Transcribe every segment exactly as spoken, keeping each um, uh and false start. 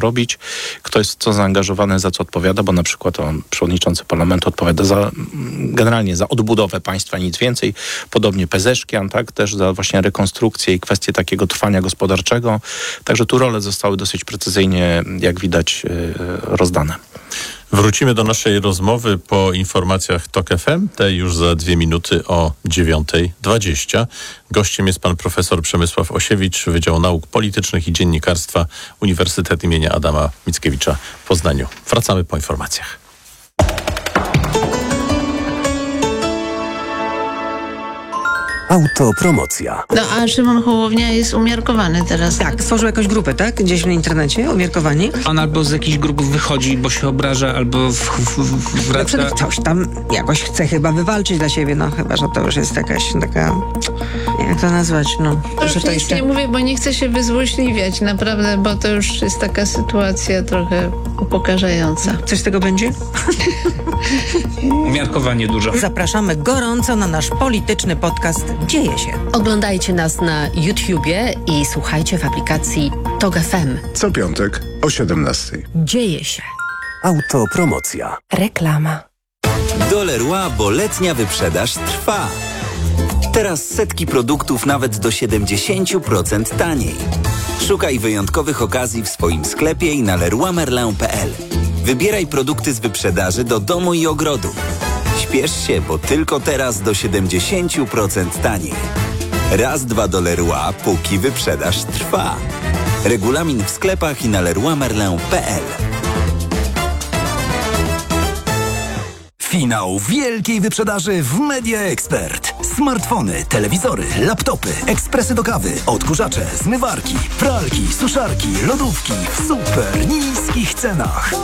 robić, kto jest co zaangażowany, za co odpowiada, bo na przykład on, przewodniczący parlamentu odpowiada za, generalnie za odbudowę państwa, nic więcej. Podobnie Pezeszkian, tak, też za właśnie rekonstrukcję i kwestię takiego trwania gospodarczego. Także tu role zostały dosyć precyzyjnie, jak widać, rozdane. Wrócimy do naszej rozmowy po informacjach TOK F M, te już za dwie minuty o dziewiąta dwadzieścia. Gościem jest pan profesor Przemysław Osiewicz, Wydział Nauk Politycznych i Dziennikarstwa, Uniwersytet imienia Adama Mickiewicza w Poznaniu. Wracamy po informacjach. Autopromocja. No a Szymon Hołownia jest umiarkowany teraz. Tak, stworzył jakąś grupę, tak? Gdzieś w internecie, umiarkowani. On albo z jakichś grup wychodzi, bo się obraża, albo w, w, w, wraca. No, coś tam jakoś chce chyba wywalczyć dla siebie, no chyba, że to już jest jakaś taka, jak to nazwać, no. To że już to nic jeszcze... nie mówię, bo nie chcę się wyzłośliwiać, naprawdę, bo to już jest taka sytuacja trochę upokarzająca. Coś z tego będzie? Umiarkowanie dużo. Zapraszamy gorąco na nasz polityczny podcast Dzieje się. Oglądajcie nas na YouTubie i słuchajcie w aplikacji TOK F M. Co piątek o siedemnastej. Dzieje się. Autopromocja. Reklama. Do Leroy, bo letnia wyprzedaż trwa. Teraz setki produktów nawet do siedemdziesiąt procent taniej. Szukaj wyjątkowych okazji w swoim sklepie i na leroy merlin kropka p l. Wybieraj produkty z wyprzedaży do domu i ogrodu. Śpiesz się, bo tylko teraz do siedemdziesiąt procent taniej. Raz, dwa do Leroy, póki wyprzedaż trwa. Regulamin w sklepach i na leroy merlin kropka p l. Finał wielkiej wyprzedaży w Media Expert. Smartfony, telewizory, laptopy, ekspresy do kawy, odkurzacze, zmywarki, pralki, suszarki, lodówki w super niskich cenach.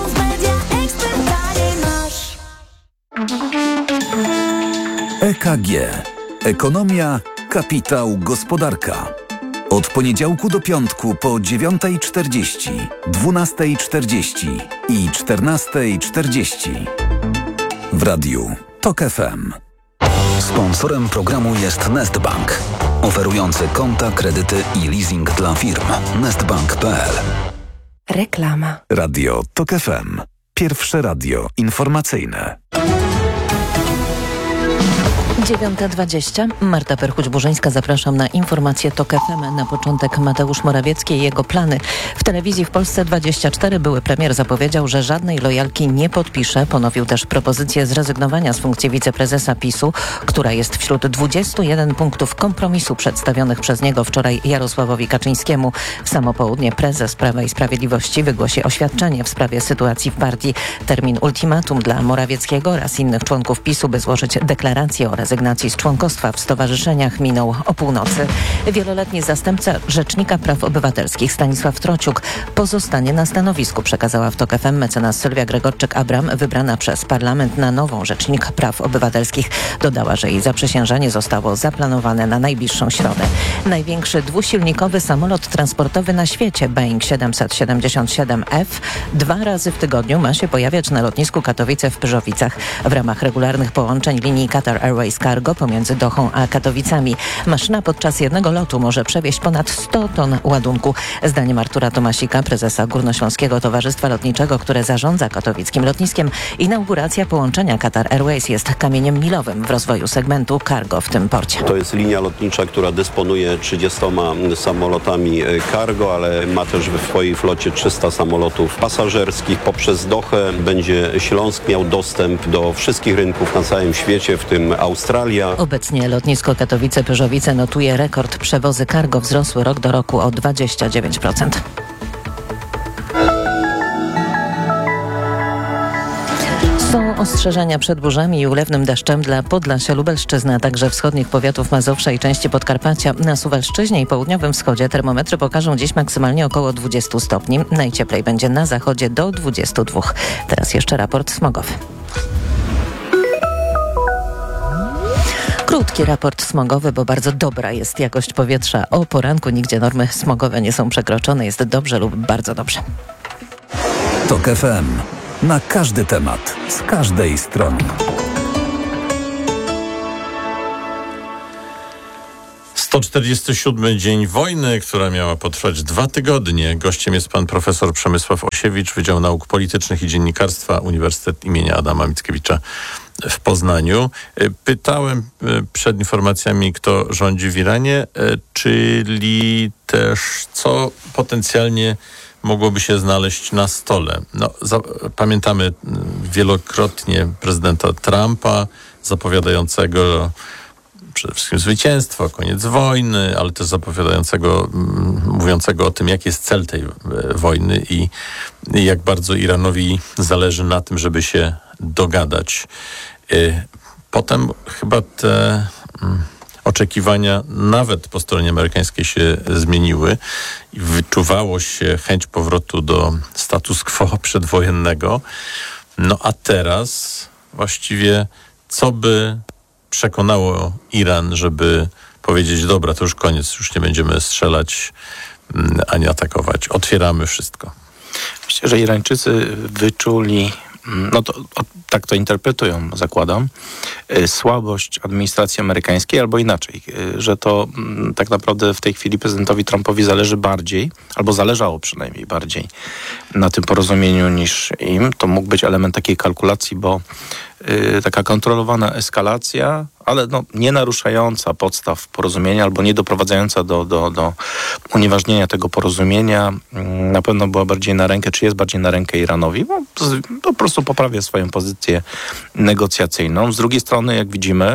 E K G. Ekonomia, kapitał, gospodarka. Od poniedziałku do piątku po dziewiąta czterdzieści, dwunasta czterdzieści i czternasta czterdzieści. W radiu TOK F M. Sponsorem programu jest Nestbank, oferujący konta, kredyty i leasing dla firm. nestbank kropka p l. Reklama. Radio TOK F M. Pierwsze radio informacyjne. dziewiąta dwadzieścia. Marta Perchuć-Burzyńska, zapraszam na informację TOK F M. Na początek Mateusz Morawiecki i jego plany. W telewizji w Polsce dwadzieścia cztery były premier zapowiedział, że żadnej lojalki nie podpisze. Ponowił też propozycję zrezygnowania z funkcji wiceprezesa PiSu, która jest wśród dwudziestu jeden punktów kompromisu przedstawionych przez niego wczoraj Jarosławowi Kaczyńskiemu. W samo południe prezes Prawa i Sprawiedliwości wygłosi oświadczenie w sprawie sytuacji w partii. Termin ultimatum dla Morawieckiego oraz innych członków PiSu, by złożyć deklarację o rezygnacji z członkostwa w stowarzyszeniach, minął o północy. Wieloletni zastępca Rzecznika Praw Obywatelskich Stanisław Trociuk pozostanie na stanowisku, przekazała w TOK F M mecenas Sylwia Gregorczyk-Abram, wybrana przez parlament na nową Rzecznik Praw Obywatelskich. Dodała, że jej zaprzysiężenie zostało zaplanowane na najbliższą środę. Największy dwusilnikowy samolot transportowy na świecie, Boeing siedemset siedemdziesiąt siedem F, dwa razy w tygodniu ma się pojawiać na lotnisku Katowice w Pyrzowicach w ramach regularnych połączeń linii Qatar Airways Cargo pomiędzy Dohą a Katowicami. Maszyna podczas jednego lotu może przewieźć ponad sto ton ładunku. Zdaniem Artura Tomasika, prezesa Górnośląskiego Towarzystwa Lotniczego, które zarządza katowickim lotniskiem, inauguracja połączenia Qatar Airways jest kamieniem milowym w rozwoju segmentu cargo w tym porcie. To jest linia lotnicza, która dysponuje trzydziestoma samolotami cargo, ale ma też w swojej flocie trzysta samolotów pasażerskich. Poprzez Dohę będzie Śląsk miał dostęp do wszystkich rynków na całym świecie, w tym Australia. Obecnie lotnisko Katowice-Pyrzowice notuje rekord. Przewozy cargo wzrosły rok do roku o dwadzieścia dziewięć procent. Są ostrzeżenia przed burzami i ulewnym deszczem dla Podlasia, Lubelszczyzny, a także wschodnich powiatów Mazowsza i części Podkarpacia. Na Suwalszczyźnie i południowym wschodzie termometry pokażą dziś maksymalnie około dwudziestu stopni. Najcieplej będzie na zachodzie do dwudziestu dwóch. Teraz jeszcze raport smogowy. Krótki raport smogowy, bo bardzo dobra jest jakość powietrza. O poranku nigdzie normy smogowe nie są przekroczone. Jest dobrze lub bardzo dobrze. TOK F M. Na każdy temat, z każdej strony. sto czterdziesty siódmy dzień wojny, która miała potrwać dwa tygodnie. Gościem jest pan profesor Przemysław Osiewicz, Wydział Nauk Politycznych i Dziennikarstwa, Uniwersytet imienia Adama Mickiewicza w Poznaniu. Pytałem przed informacjami, kto rządzi w Iranie, czyli też co potencjalnie mogłoby się znaleźć na stole. No, za, pamiętamy wielokrotnie prezydenta Trumpa zapowiadającego przede wszystkim zwycięstwo, koniec wojny, ale też zapowiadającego, m, mówiącego o tym, jaki jest cel tej e, wojny i, i jak bardzo Iranowi zależy na tym, żeby się dogadać. E, potem chyba te m, oczekiwania nawet po stronie amerykańskiej się zmieniły i wyczuwało się chęć powrotu do status quo przedwojennego. No a teraz właściwie co by przekonało Iran, żeby powiedzieć, dobra, to już koniec, już nie będziemy strzelać ani atakować. Otwieramy wszystko. Myślę, że Irańczycy wyczuli, no to o, tak to interpretują, zakładam, y, słabość administracji amerykańskiej, albo inaczej, y, że to y, tak naprawdę w tej chwili prezydentowi Trumpowi zależy bardziej, albo zależało przynajmniej bardziej na tym porozumieniu niż im. To mógł być element takiej kalkulacji, bo y, taka kontrolowana eskalacja, ale no, nie naruszająca podstaw porozumienia albo nie doprowadzająca do, do, do unieważnienia tego porozumienia y, na pewno była bardziej na rękę, czy jest bardziej na rękę Iranowi, bo to po prostu poprawia swoją pozycję negocjacyjną. Z drugiej strony, jak widzimy,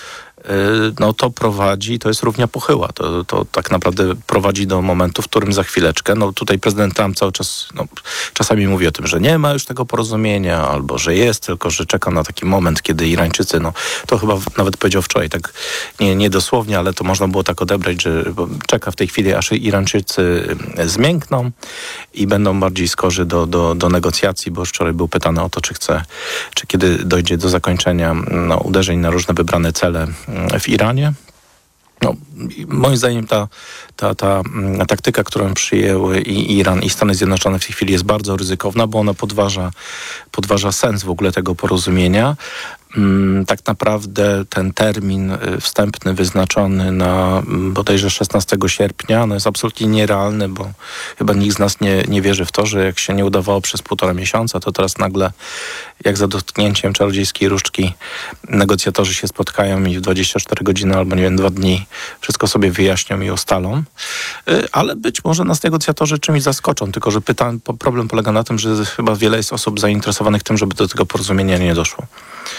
no to prowadzi, to jest równia pochyła. To, to tak naprawdę prowadzi do momentu, w którym za chwileczkę, no tutaj prezydent Trump cały czas, no, czasami mówi o tym, że nie ma już tego porozumienia, albo że jest, tylko że czeka na taki moment, kiedy Irańczycy, no to chyba nawet powiedział wczoraj, tak nie, nie dosłownie, ale to można było tak odebrać, że czeka w tej chwili, aż Irańczycy zmiękną i będą bardziej skorzy do, do, do negocjacji, bo wczoraj był pytany o to, czy chce, czy kiedy dojdzie do zakończenia no, uderzeń na różne wybrane cele w Iranie. No, moim zdaniem ta, ta, ta, ta taktyka, którą przyjęły i Iran, i Stany Zjednoczone w tej chwili jest bardzo ryzykowna, bo ona podważa, podważa sens w ogóle tego porozumienia. Tak naprawdę ten termin wstępny wyznaczony na bodajże szesnastego sierpnia no jest absolutnie nierealny, bo chyba nikt z nas nie, nie wierzy w to, że jak się nie udawało przez półtora miesiąca, to teraz nagle jak za dotknięciem czarodziejskiej różdżki negocjatorzy się spotkają i w dwadzieścia cztery godziny albo nie wiem, dwa dni wszystko sobie wyjaśnią i ustalą. Ale być może nas negocjatorzy czymś zaskoczą, tylko że pytam, problem polega na tym, że chyba wiele jest osób zainteresowanych tym, żeby do tego porozumienia nie doszło.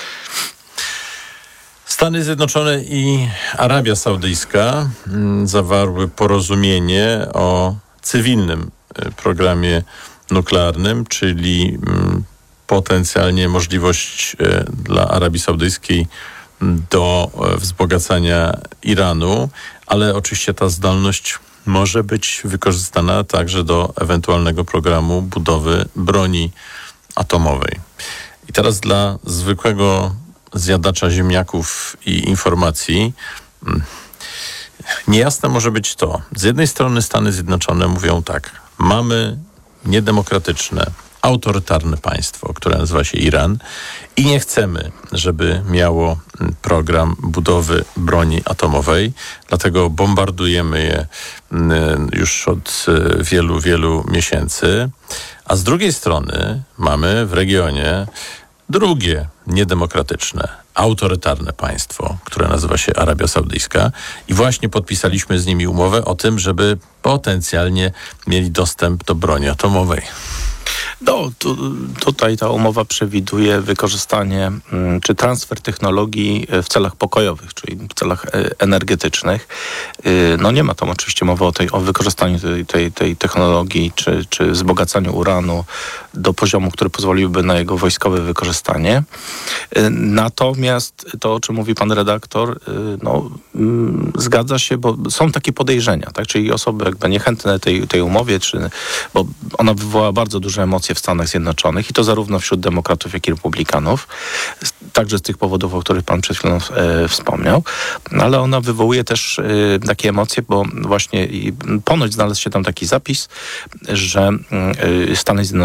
Stany Zjednoczone i Arabia Saudyjska zawarły porozumienie o cywilnym programie nuklearnym, czyli potencjalnie możliwość dla Arabii Saudyjskiej do wzbogacania Iranu, ale oczywiście ta zdolność może być wykorzystana także do ewentualnego programu budowy broni atomowej. I teraz dla zwykłego zjadacza ziemniaków i informacji niejasne może być to. Z jednej strony Stany Zjednoczone mówią tak, mamy niedemokratyczne, autorytarne państwo, które nazywa się Iran i nie chcemy, żeby miało program budowy broni atomowej, dlatego bombardujemy je już od wielu, wielu miesięcy. A z drugiej strony mamy w regionie drugie niedemokratyczne, autorytarne państwo, które nazywa się Arabia Saudyjska i właśnie podpisaliśmy z nimi umowę o tym, żeby potencjalnie mieli dostęp do broni atomowej. No, tu, tutaj ta umowa przewiduje wykorzystanie czy transfer technologii w celach pokojowych, czyli w celach energetycznych. No nie ma tam oczywiście mowy o, tej, o wykorzystaniu tej, tej, tej technologii czy, czy wzbogacaniu uranu do poziomu, który pozwoliłby na jego wojskowe wykorzystanie. Natomiast to, o czym mówi pan redaktor, no, zgadza się, bo są takie podejrzenia, tak? Czyli osoby jakby niechętne tej, tej umowie, czy, bo ona wywołała bardzo duże emocje w Stanach Zjednoczonych i to zarówno wśród demokratów, jak i republikanów. Także z tych powodów, o których pan przed chwilą e, wspomniał. Ale ona wywołuje też e, takie emocje, bo właśnie i ponoć znalazł się tam taki zapis, że e, Stany Zjednoczone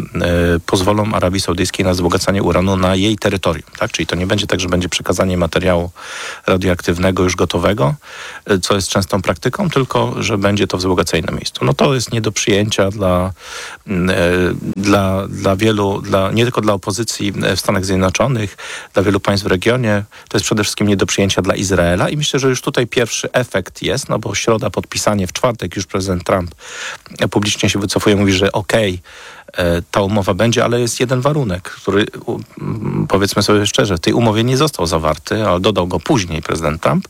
pozwolą Arabii Saudyjskiej na wzbogacanie uranu na jej terytorium. Tak? Czyli to nie będzie tak, że będzie przekazanie materiału radioaktywnego już gotowego, co jest częstą praktyką, tylko że będzie to wzbogacenie na miejscu. No to jest nie do przyjęcia dla, dla, dla wielu, dla, nie tylko dla opozycji w Stanach Zjednoczonych, dla wielu państw w regionie. To jest przede wszystkim nie do przyjęcia dla Izraela i myślę, że już tutaj pierwszy efekt jest, no bo środa podpisanie, w czwartek już prezydent Trump publicznie się wycofuje, mówi, że okej, okay, ta umowa będzie, ale jest jeden warunek, który powiedzmy sobie szczerze, w tej umowie nie został zawarty, ale dodał go później prezydent Trump.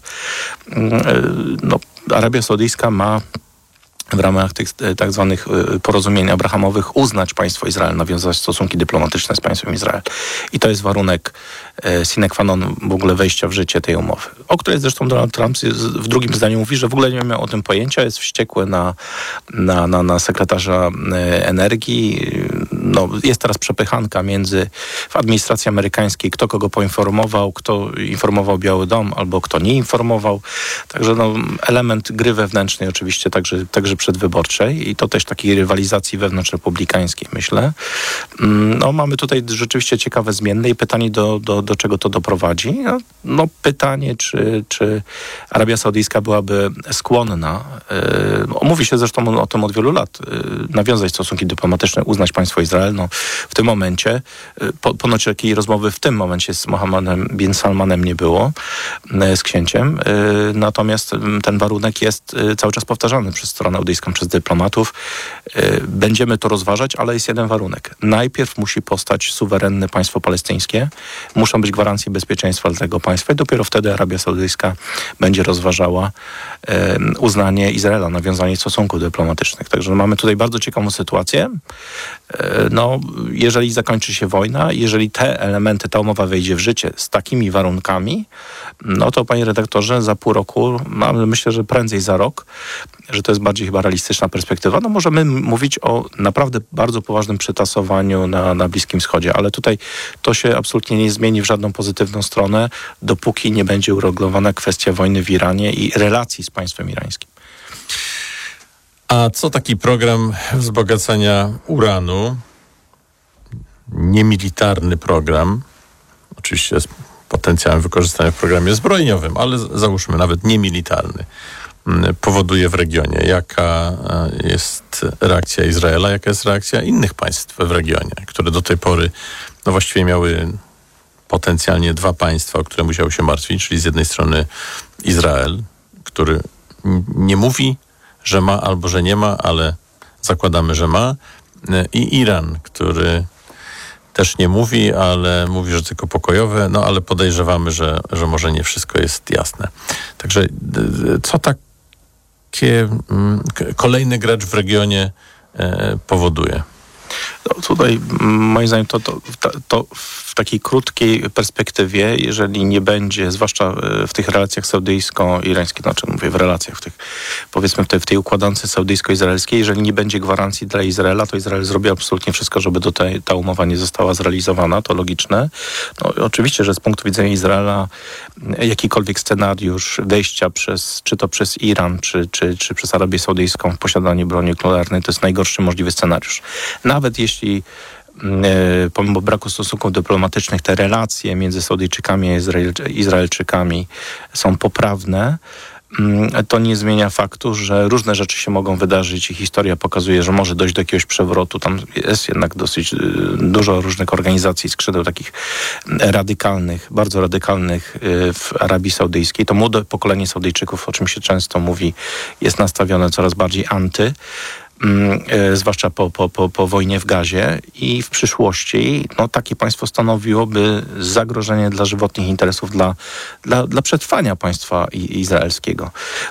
No, Arabia Saudyjska ma w ramach tych tak zwanych porozumień abrahamowych uznać państwo Izrael, nawiązać stosunki dyplomatyczne z państwem Izrael. I to jest warunek sine qua non w ogóle wejścia w życie tej umowy, o której zresztą Donald Trump w drugim zdaniu mówi, że w ogóle nie miał o tym pojęcia, jest wściekły na, na, na, na sekretarza energii. No, jest teraz przepychanka między w administracji amerykańskiej, kto kogo poinformował, kto informował Biały Dom, albo kto nie informował. Także no, element gry wewnętrznej oczywiście także, także przedwyborczej i to też takiej rywalizacji wewnątrzrepublikańskiej, myślę. No, mamy tutaj rzeczywiście ciekawe zmienne i pytanie, do, do, do czego to doprowadzi. No, no pytanie, czy, czy Arabia Saudyjska byłaby skłonna, yy, mówi się zresztą o tym od wielu lat, yy, nawiązać stosunki dyplomatyczne, uznać państwo Izrael. No, w tym momencie, yy, po, ponoć takiej rozmowy w tym momencie z Mohammedem bin Salmanem nie było, yy, z księciem. Yy, natomiast yy, ten warunek jest yy, cały czas powtarzany przez stronę saudyjską, przez dyplomatów. Yy, będziemy to rozważać, ale jest jeden warunek. Najpierw musi powstać suwerenne państwo palestyńskie. Muszą być gwarancje bezpieczeństwa dla tego państwa i dopiero wtedy Arabia Saudyjska będzie rozważała e, uznanie Izraela, nawiązanie stosunków dyplomatycznych. Także mamy tutaj bardzo ciekawą sytuację. E, no, jeżeli zakończy się wojna, jeżeli te elementy, ta umowa wejdzie w życie z takimi warunkami, no to panie redaktorze, za pół roku, no, myślę, że prędzej za rok, że to jest bardziej chyba realistyczna perspektywa, no możemy mówić o naprawdę bardzo poważnym przetasowaniu na, na Bliskim Wschodzie, ale tutaj to się absolutnie nie zmieni w żadną pozytywną stronę, dopóki nie będzie uregulowana kwestia wojny w Iranie i relacji z państwem irańskim. A co taki program wzbogacania uranu, niemilitarny program, oczywiście z potencjałem wykorzystania w programie zbrojeniowym, ale załóżmy nawet niemilitarny, powoduje w regionie? Jaka jest reakcja Izraela, jaka jest reakcja innych państw w regionie, które do tej pory no właściwie miały potencjalnie dwa państwa, o które musiały się martwić, czyli z jednej strony Izrael, który nie mówi, że ma albo że nie ma, ale zakładamy, że ma, i Iran, który też nie mówi, ale mówi, że tylko pokojowe, no ale podejrzewamy, że, że może nie wszystko jest jasne. Także co takie kolejny gracz w regionie powoduje? No, tutaj moim zdaniem to, to, to w takiej krótkiej perspektywie, jeżeli nie będzie, zwłaszcza w tych relacjach saudyjsko-irańskich, znaczy mówię w relacjach, w tych, powiedzmy w tej, w tej układance saudyjsko-izraelskiej, jeżeli nie będzie gwarancji dla Izraela, to Izrael zrobi absolutnie wszystko, żeby do tej, ta umowa nie została zrealizowana, to logiczne. No, oczywiście, że z punktu widzenia Izraela jakikolwiek scenariusz wejścia przez, czy to przez Iran, czy, czy, czy przez Arabię Saudyjską w posiadanie broni nuklearnej, to jest najgorszy możliwy scenariusz. Nawet jeśli e, pomimo braku stosunków dyplomatycznych te relacje między Saudyjczykami a Izrael, Izraelczykami są poprawne, to nie zmienia faktu, że różne rzeczy się mogą wydarzyć i historia pokazuje, że może dojść do jakiegoś przewrotu. Tam jest jednak dosyć dużo różnych organizacji, skrzydeł takich radykalnych, bardzo radykalnych w Arabii Saudyjskiej. To młode pokolenie Saudyjczyków, o czym się często mówi, jest nastawione coraz bardziej anty. Zwłaszcza po, po, po, po wojnie w Gazie i w przyszłości no, takie państwo stanowiłoby zagrożenie dla żywotnych interesów, dla, dla, dla przetrwania państwa izraelskiego.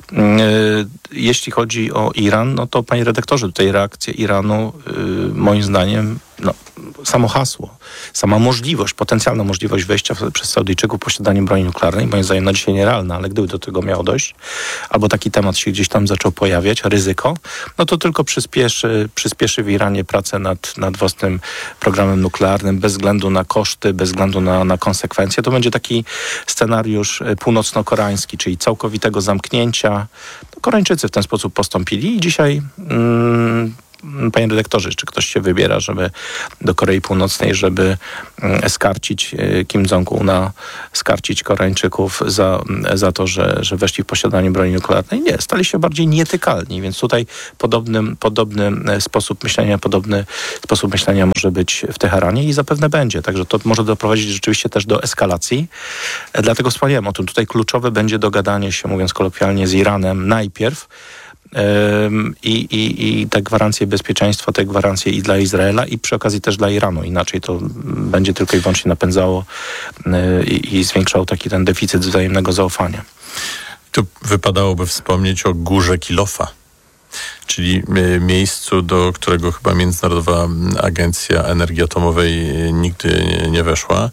Jeśli chodzi o Iran, no to panie redaktorze, tutaj reakcja Iranu moim zdaniem, no, samo hasło, sama możliwość, potencjalna możliwość wejścia przez Saudyjczyków w posiadanie broni nuklearnej, moim zdaniem na dzisiaj nierealna, ale gdyby do tego miało dojść, albo taki temat się gdzieś tam zaczął pojawiać, ryzyko, no to tylko przyspieszy, przyspieszy w Iranie pracę nad, nad własnym programem nuklearnym, bez względu na koszty, bez względu na, na konsekwencje. To będzie taki scenariusz północno-koreański, czyli całkowitego zamknięcia. Koreańczycy w ten sposób postąpili i dzisiaj mm, panie redaktorze, czy ktoś się wybiera, żeby do Korei Północnej, żeby skarcić Kim Jong-una, skarcić Koreańczyków za, za to, że, że weszli w posiadanie broni nuklearnej. Nie, stali się bardziej nietykalni, więc tutaj podobny, podobny sposób myślenia, podobny sposób myślenia może być w Teheranie i zapewne będzie. Także to może doprowadzić rzeczywiście też do eskalacji. Dlatego wspomniałem o tym. Tutaj kluczowe będzie dogadanie się, mówiąc kolokwialnie, z Iranem najpierw, I, i, i te gwarancje bezpieczeństwa, te gwarancje i dla Izraela, i przy okazji też dla Iranu. Inaczej to będzie tylko i wyłącznie napędzało i, i zwiększało taki ten deficyt wzajemnego zaufania. Tu wypadałoby wspomnieć o Górze Kilofa, czyli miejscu, do którego chyba Międzynarodowa Agencja Energii Atomowej nigdy nie weszła.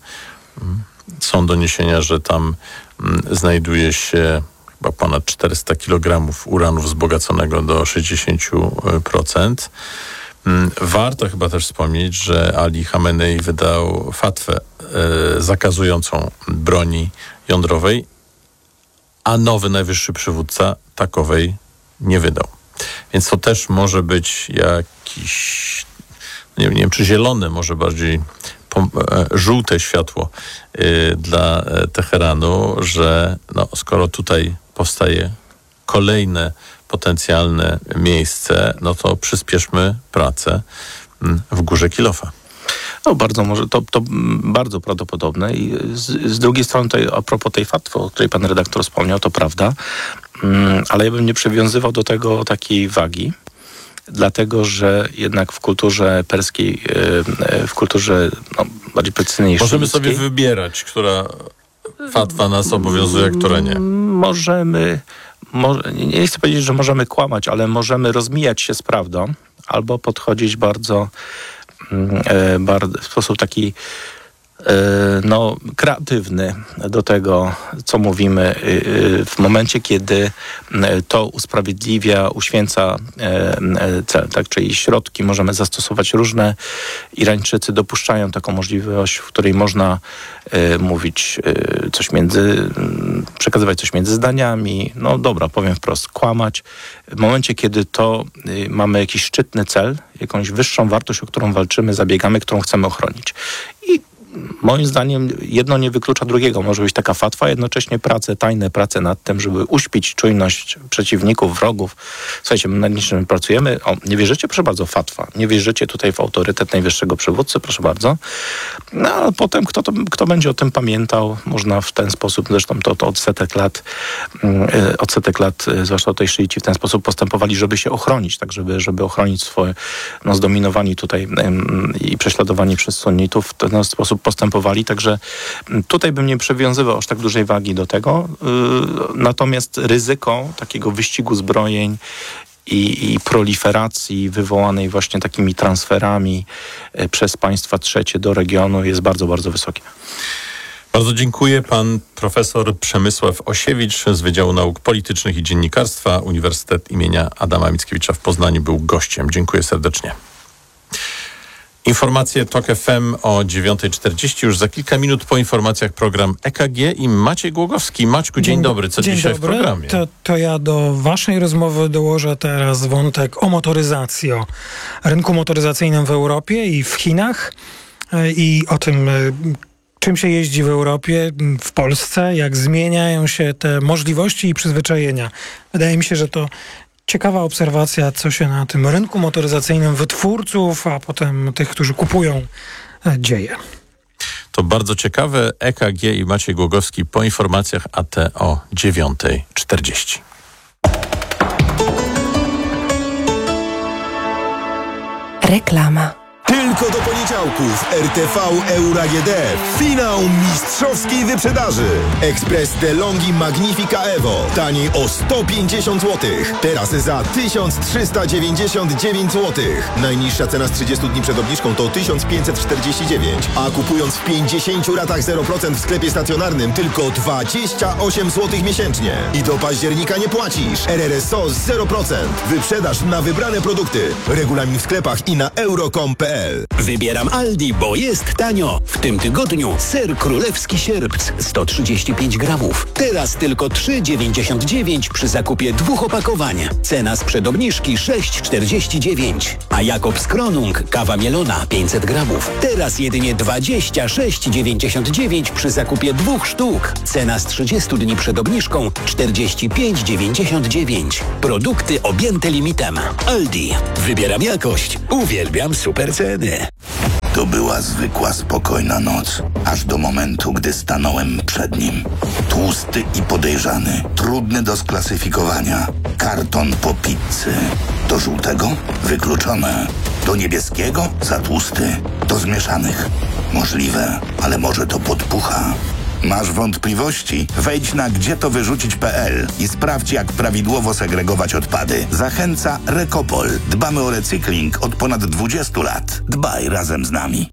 Są doniesienia, że tam znajduje się chyba ponad czterysta kilogramów uranu wzbogaconego do sześćdziesiąt procent. Warto chyba też wspomnieć, że Ali Khamenei wydał fatwę e, zakazującą broni jądrowej, a nowy najwyższy przywódca takowej nie wydał. Więc to też może być jakiś, nie, nie wiem, czy zielone, może bardziej pom- e, żółte światło e, dla e, Teheranu, że no, skoro tutaj powstaje kolejne potencjalne miejsce, no to przyspieszmy pracę w Górze Kilofa. No bardzo może, to, to bardzo prawdopodobne i z, z drugiej strony tutaj, a propos tej fatwy, o której pan redaktor wspomniał, to prawda, ale ja bym nie przywiązywał do tego takiej wagi, dlatego, że jednak w kulturze perskiej, w kulturze no, bardziej precyzyjnej Możemy szyickiej, sobie wybierać, która fatwa nas obowiązuje, a która nie. Możemy, może, nie chcę powiedzieć, że możemy kłamać, ale możemy rozmijać się z prawdą albo podchodzić bardzo, e, bardzo w sposób taki e, no, kreatywny do tego, co mówimy e, w momencie, kiedy to usprawiedliwia, uświęca e, cel, tak? Czyli środki możemy zastosować różne. Irańczycy dopuszczają taką możliwość, w której można e, mówić e, coś między, przekazywać coś między zdaniami, no dobra, powiem wprost, kłamać. W momencie, kiedy to y, mamy jakiś szczytny cel, jakąś wyższą wartość, o którą walczymy, zabiegamy, którą chcemy ochronić. I moim zdaniem jedno nie wyklucza drugiego. Może być taka fatwa, jednocześnie prace, tajne prace nad tym, żeby uśpić czujność przeciwników, wrogów. Słuchajcie, my nad niczym pracujemy. O, nie wierzycie? Proszę bardzo, fatwa. Nie wierzycie tutaj w autorytet najwyższego przywódcy? Proszę bardzo. No, a potem kto, to, kto będzie o tym pamiętał? Można w ten sposób, zresztą to, to od setek lat, yy, od setek lat, yy, zwłaszcza tutaj szyici w ten sposób postępowali, żeby się ochronić, tak, żeby, żeby ochronić swoje, no, zdominowani tutaj yy, i prześladowani przez sunnitów, w ten sposób postępowali, także tutaj bym nie przywiązywał aż tak dużej wagi do tego. Natomiast ryzyko takiego wyścigu zbrojeń i, i proliferacji wywołanej właśnie takimi transferami przez państwa trzecie do regionu jest bardzo, bardzo wysokie. Bardzo dziękuję. Pan profesor Przemysław Osiewicz z Wydziału Nauk Politycznych i Dziennikarstwa Uniwersytet imienia Adama Mickiewicza w Poznaniu był gościem. Dziękuję serdecznie. Informacje TOK F M o dziewiąta czterdzieści. Już za kilka minut po informacjach program E K G i Maciej Głogowski. Maćku, dzień, dzień dobry. Co dzień dzisiaj dobry. W programie? To, to ja do waszej rozmowy dołożę teraz wątek o motoryzacji, o rynku motoryzacyjnym w Europie i w Chinach i o tym, czym się jeździ w Europie, w Polsce, jak zmieniają się te możliwości i przyzwyczajenia. Wydaje mi się, że to ciekawa obserwacja, co się na tym rynku motoryzacyjnym wytwórców, a potem tych, którzy kupują, dzieje. To bardzo ciekawe. E K G i Maciej Głogowski po informacjach A T o dziewiąta czterdzieści. Reklama. Tylko do poniedziałków R T V Euro A G D. Finał mistrzowskiej wyprzedaży. Ekspres DeLonghi Magnifica Evo. Taniej o sto pięćdziesiąt złotych. Teraz za tysiąc trzysta dziewięćdziesiąt dziewięć złotych. Najniższa cena z trzydziestu dni przed obniżką to tysiąc pięćset czterdzieści dziewięć. A kupując w pięćdziesięciu ratach zero procent w sklepie stacjonarnym tylko dwadzieścia osiem złotych miesięcznie. I do października nie płacisz. R R S O zero procent. Wyprzedaż na wybrane produkty. Regulamin w sklepach i na euro kropka com kropka p l. wyprzedaży. Wybieram Aldi, bo jest tanio. W tym tygodniu ser królewski sierpc sto trzydzieści pięć gramów. Teraz tylko trzy dziewięćdziesiąt dziewięć przy zakupie dwóch opakowań. Cena sprzed obniżki sześć czterdzieści dziewięć. A Jakobs Kronung kawa mielona pięćset gramów. Teraz jedynie dwadzieścia sześć dziewięćdziesiąt dziewięć przy zakupie dwóch sztuk. Cena z trzydziestu dni przed obniżką czterdzieści pięć dziewięćdziesiąt dziewięć. Produkty objęte limitem. Aldi. Wybieram jakość. Uwielbiam super ceny. To była zwykła, spokojna noc, aż do momentu, gdy stanąłem przed nim. Tłusty i podejrzany, trudny do sklasyfikowania. Karton po pizzy. Do żółtego? Wykluczone. Do niebieskiego? Za tłusty. Do zmieszanych? Możliwe, ale może to podpucha. Masz wątpliwości? Wejdź na gdzie to wyrzucić kropka pe el i sprawdź, jak prawidłowo segregować odpady. Zachęca Recopol. Dbamy o recykling od ponad dwudziestu lat. Dbaj razem z nami.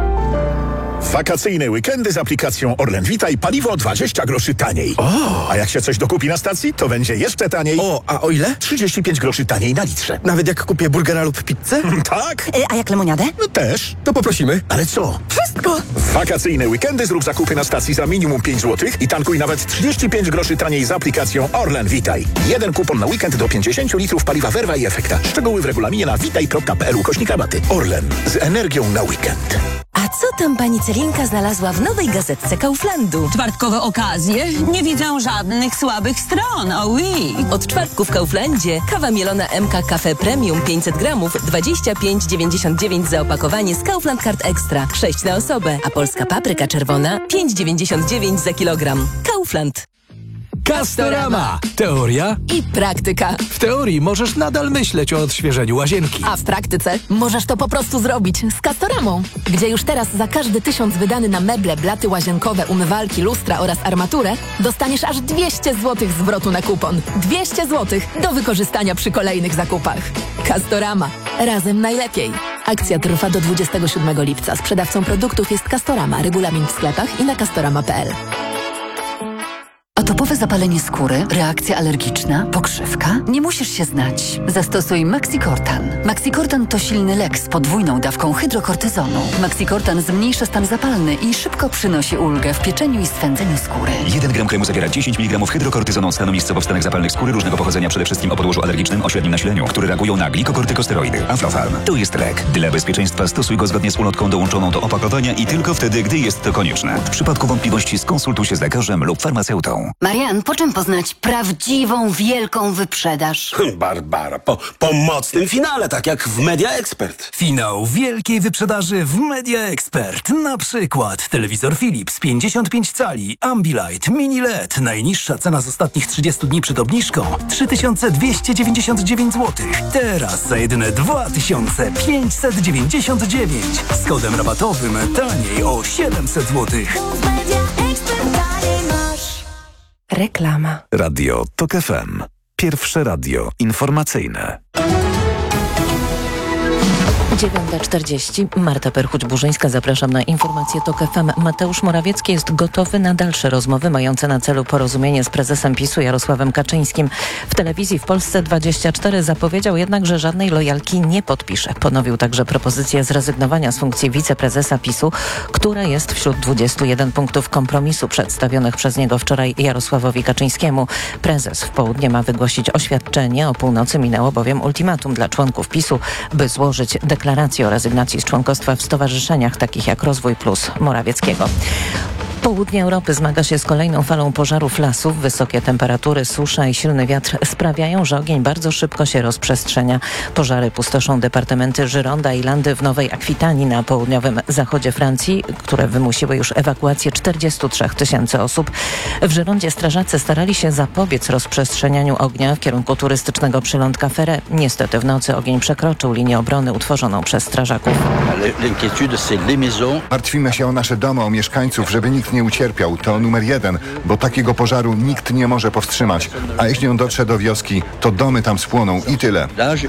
Wakacyjne weekendy z aplikacją Orlen Witaj, paliwo dwadzieścia groszy taniej. O! A jak się coś dokupi na stacji, to będzie jeszcze taniej. O, a o ile? trzydzieści pięć groszy taniej na litrze. Nawet jak kupię burgera lub pizzę? Tak. E, a jak lemoniadę? No też. To poprosimy. Ale co? Wszystko. Wakacyjne weekendy zrób zakupy na stacji za minimum pięć złotych i tankuj nawet trzydzieści pięć groszy taniej z aplikacją Orlen Witaj. Jeden kupon na weekend do pięćdziesiąt litrów paliwa Verva i Efekta. Szczegóły w regulaminie na witaj kropka pe el ukośnik rabaty. Orlen. Z energią na weekend. A co tam pani Celinka znalazła w nowej gazetce Kauflandu? Czwartkowe okazje? Nie widzę żadnych słabych stron, oh oui. Od czwartku w Kauflandzie kawa mielona M K Cafe Premium pięćset gramów, dwadzieścia pięć dziewięćdziesiąt dziewięć za opakowanie z Kaufland Card Extra, sześć na osobę, a polska papryka czerwona pięć dziewięćdziesiąt dziewięć za kilogram. Kaufland. Castorama. Teoria i praktyka. W teorii możesz nadal myśleć o odświeżeniu łazienki. A w praktyce możesz to po prostu zrobić z Castoramą, gdzie już teraz za każdy tysiąc wydany na meble, blaty łazienkowe, umywalki, lustra oraz armaturę dostaniesz aż dwieście złotych zwrotu na kupon. dwieście złotych do wykorzystania przy kolejnych zakupach. Castorama. Razem najlepiej. Akcja trwa do dwudziestego siódmego lipca. Sprzedawcą produktów jest Castorama. Regulamin w sklepach i na castorama kropka pe el. Atopowe zapalenie skóry, reakcja alergiczna, pokrzywka? Nie musisz się znać. Zastosuj Maxicortan. Maxicortan to silny lek z podwójną dawką hydrokortyzonu. Maxicortan zmniejsza stan zapalny i szybko przynosi ulgę w pieczeniu i swędzeniu skóry. jeden gram kremu zawiera dziesięć miligramów hydrokortyzonu od stanu miejscowo w stanach zapalnych skóry różnego pochodzenia, przede wszystkim o podłożu alergicznym o średnim nasileniu, które reagują na glikokortykosteroidy. Aflofarm. To jest lek. Dla bezpieczeństwa stosuj go zgodnie z ulotką dołączoną do opakowania i tylko wtedy, gdy jest to konieczne. W przypadku wątpliwości skonsultuj się z lekarzem lub farmaceutą. Marian, po czym poznać prawdziwą, wielką wyprzedaż? Barbara, po, po mocnym finale, tak jak w Media Expert. Finał wielkiej wyprzedaży w Media Expert. Na przykład telewizor Philips pięćdziesiąt pięć cali, Ambilight, Mini L E D. Najniższa cena z ostatnich trzydziestu dni przed obniżką trzy tysiące dwieście dziewięćdziesiąt dziewięć złotych. Teraz za jedyne dwa tysiące pięćset dziewięćdziesiąt dziewięć. Z kodem rabatowym taniej o siedemset złotych. Reklama. Radio Tok F M. Pierwsze radio informacyjne. dziewiąta czterdzieści. Marta Perchuć-Burzyńska. Zapraszam na informację Tok F M. Mateusz Morawiecki jest gotowy na dalsze rozmowy mające na celu porozumienie z prezesem PiSu Jarosławem Kaczyńskim. W telewizji w Polsce dwadzieścia cztery zapowiedział jednak, że żadnej lojalki nie podpisze. Ponowił także propozycję zrezygnowania z funkcji wiceprezesa PiSu, która jest wśród dwudziestu jeden punktów kompromisu przedstawionych przez niego wczoraj Jarosławowi Kaczyńskiemu. Prezes w południe ma wygłosić oświadczenie. O północy minęło bowiem ultimatum dla członków PiSu, by złożyć deklarację deklarację o rezygnacji z członkostwa w stowarzyszeniach takich jak Rozwój Plus Morawieckiego. Południe Europy zmaga się z kolejną falą pożarów lasów. Wysokie temperatury, susza i silny wiatr sprawiają, że ogień bardzo szybko się rozprzestrzenia. Pożary pustoszą departamenty Gironda i Landy w Nowej Akwitanii na południowym zachodzie Francji, które wymusiły już ewakuację czterdziestu trzech tysięcy osób. W Girondzie strażacy starali się zapobiec rozprzestrzenianiu ognia w kierunku turystycznego przylądka Ferret. Niestety w nocy ogień przekroczył linię obrony utworzoną przez strażaków. Martwimy się o nasze domy, o mieszkańców, żeby nikt nie ucierpiał. To numer jeden, bo takiego pożaru nikt nie może powstrzymać. A jeśli on dotrze do wioski, to domy tam spłoną i tyle.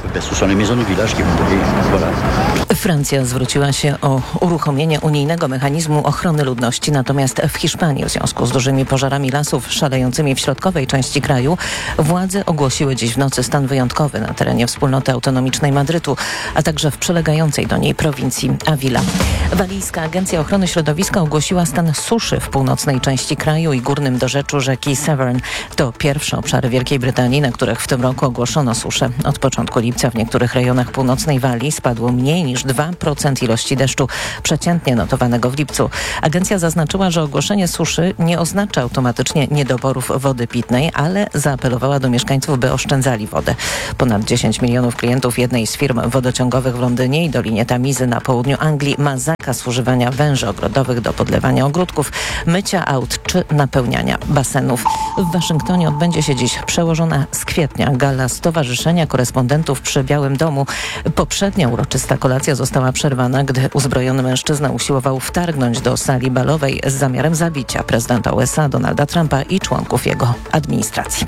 Francja zwróciła się o uruchomienie unijnego mechanizmu ochrony ludności, natomiast w Hiszpanii w związku z dużymi pożarami lasów szalejącymi w środkowej części kraju władze ogłosiły dziś w nocy stan wyjątkowy na terenie wspólnoty autonomicznej Madrytu, a także w przylegającej do niej prowincji Avila. Walijska Agencja Ochrony Środowiska ogłosiła stan suszy w północnej części kraju i górnym dorzeczu rzeki Severn. To pierwsze obszary Wielkiej Brytanii, na których w tym roku ogłoszono suszę. Od początku lipca w niektórych rejonach północnej Walii spadło mniej niż dwa procent ilości deszczu przeciętnie notowanego w lipcu. Agencja zaznaczyła, że ogłoszenie suszy nie oznacza automatycznie niedoborów wody pitnej, ale zaapelowała do mieszkańców, by oszczędzali wodę. Ponad dziesięć milionów klientów jednej z firm wodociągowych w Londynie i Dolinie Tamizy na południu Anglii ma zakaz używania węży ogrodowych do podlewania ogródków, mycia aut czy napełniania basenów. W Waszyngtonie odbędzie się dziś przełożona z kwietnia gala Stowarzyszenia Korespondentów przy Białym Domu. Poprzednia uroczysta kolacja została przerwana, gdy uzbrojony mężczyzna usiłował wtargnąć do sali balowej z zamiarem zabicia prezydenta U S A Donalda Trumpa i członków jego administracji.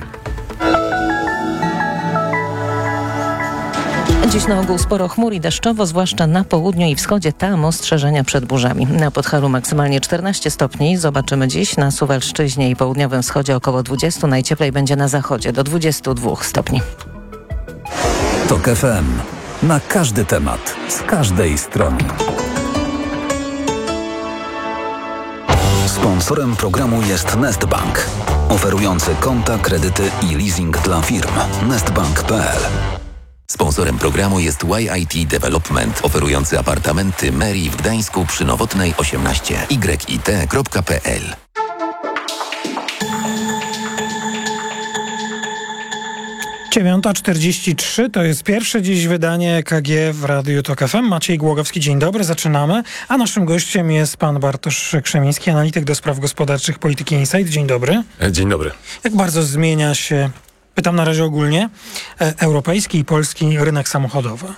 Dziś na ogół sporo chmur i deszczowo, zwłaszcza na południu i wschodzie. Tam ostrzeżenia przed burzami. Na Podhalu maksymalnie czternaście stopni. Zobaczymy dziś na Suwalszczyźnie i południowym wschodzie około dwadzieścia. Najcieplej będzie na zachodzie do dwudziestu dwóch stopni. Tok F M. Na każdy temat. Z każdej strony. Sponsorem programu jest Nestbank, oferujący konta, kredyty i leasing dla firm. nestbank kropka p l. Sponsorem programu jest Y I T Development, oferujący apartamenty Mary w Gdańsku przy Nowotnej osiemnaście. y i t kropka p l. dziewiąta czterdzieści trzy to jest pierwsze dziś wydanie E K G w Radiu Tok F M. Maciej Głogowski, dzień dobry, zaczynamy. A naszym gościem jest pan Bartosz Krzemiński, analityk do spraw gospodarczych Polityki Insight. Dzień dobry. Dzień dobry. Jak bardzo zmienia się, pytam na razie ogólnie, europejski i polski rynek samochodowy?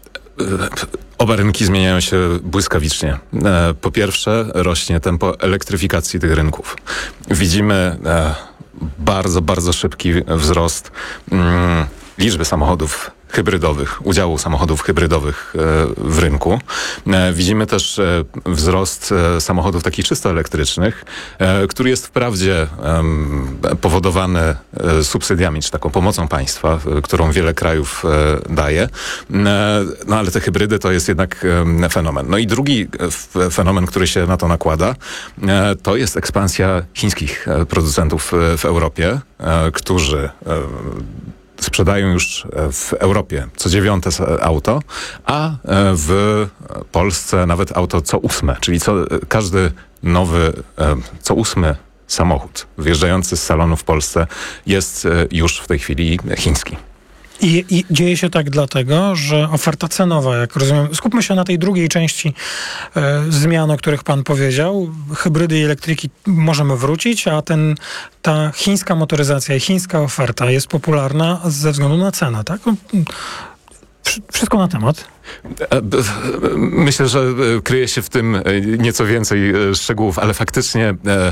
Oba rynki zmieniają się błyskawicznie. Po pierwsze, rośnie tempo elektryfikacji tych rynków. Widzimy bardzo, bardzo szybki wzrost mm, liczby samochodów hybrydowych, udziału samochodów hybrydowych w rynku. Widzimy też wzrost samochodów takich czysto elektrycznych, który jest wprawdzie powodowany subsydiami, czy taką pomocą państwa, którą wiele krajów daje. No ale te hybrydy to jest jednak fenomen. No i drugi fenomen, który się na to nakłada, to jest ekspansja chińskich producentów w Europie, którzy sprzedają już w Europie co dziewiąte auto, a w Polsce nawet auto co ósme, czyli co, każdy nowy, co ósmy samochód wjeżdżający z salonu w Polsce jest już w tej chwili chiński. I, I dzieje się tak dlatego, że oferta cenowa, jak rozumiem, skupmy się na tej drugiej części e, zmian, o których pan powiedział. Hybrydy i elektryki możemy wrócić, a ten, ta chińska motoryzacja i chińska oferta jest popularna ze względu na cenę, tak? Wszystko na temat. Myślę, że kryje się w tym nieco więcej szczegółów, ale faktycznie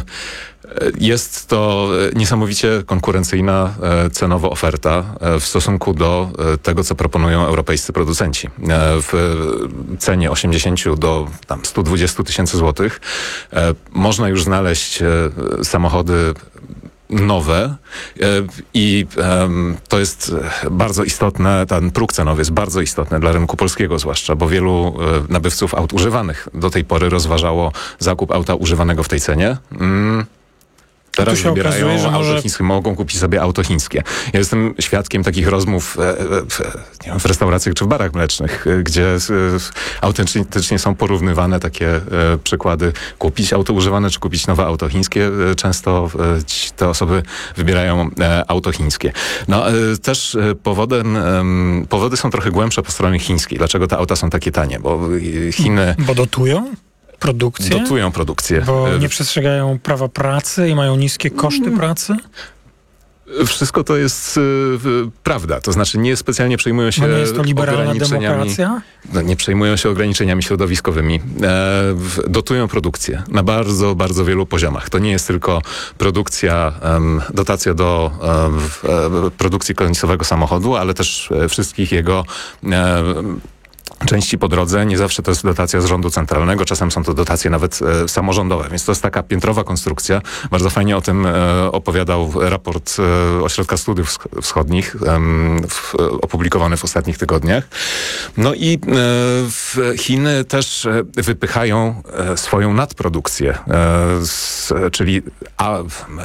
jest to niesamowicie konkurencyjna cenowo oferta w stosunku do tego, co proponują europejscy producenci. W cenie osiemdziesiąt do tam sto dwadzieścia tysięcy złotych można już znaleźć samochody nowe i um, to jest bardzo istotne, ten próg cenowy jest bardzo istotny dla rynku polskiego zwłaszcza, bo wielu e, nabywców aut używanych do tej pory rozważało zakup auta używanego w tej cenie. Mm. Teraz wybierają okazuje, że auto może... chińskie, mogą kupić sobie auto chińskie. Ja jestem świadkiem takich rozmów e, w, nie wiem, w restauracjach czy w barach mlecznych, gdzie e, autentycznie są porównywane takie e, przykłady. Kupić auto używane czy kupić nowe auto chińskie. E, często e, te osoby wybierają e, auto chińskie. No e, też e, powodem, e, powody są trochę głębsze po stronie chińskiej. Dlaczego te auta są takie tanie? Bo Chiny... Bo dotują? Produkcję? Dotują produkcję. Bo nie przestrzegają prawa pracy i mają niskie koszty pracy? Wszystko to jest y, y, prawda. To znaczy nie specjalnie przejmują się No nie jest to liberalna ograniczeniami. demokracja? No, nie przejmują się ograniczeniami środowiskowymi. E, w, dotują produkcję na bardzo, bardzo wielu poziomach. To nie jest tylko produkcja, em, dotacja do em, w, e, produkcji końcowego samochodu, ale też e, wszystkich jego e, części po drodze. Nie zawsze to jest dotacja z rządu centralnego, czasem są to dotacje nawet e, samorządowe, więc to jest taka piętrowa konstrukcja. Bardzo fajnie o tym e, opowiadał raport e, Ośrodka Studiów Wsch- Wschodnich, em, w, opublikowany w ostatnich tygodniach. No i e, w Chiny też e, wypychają e, swoją nadprodukcję, e, z, czyli a, e,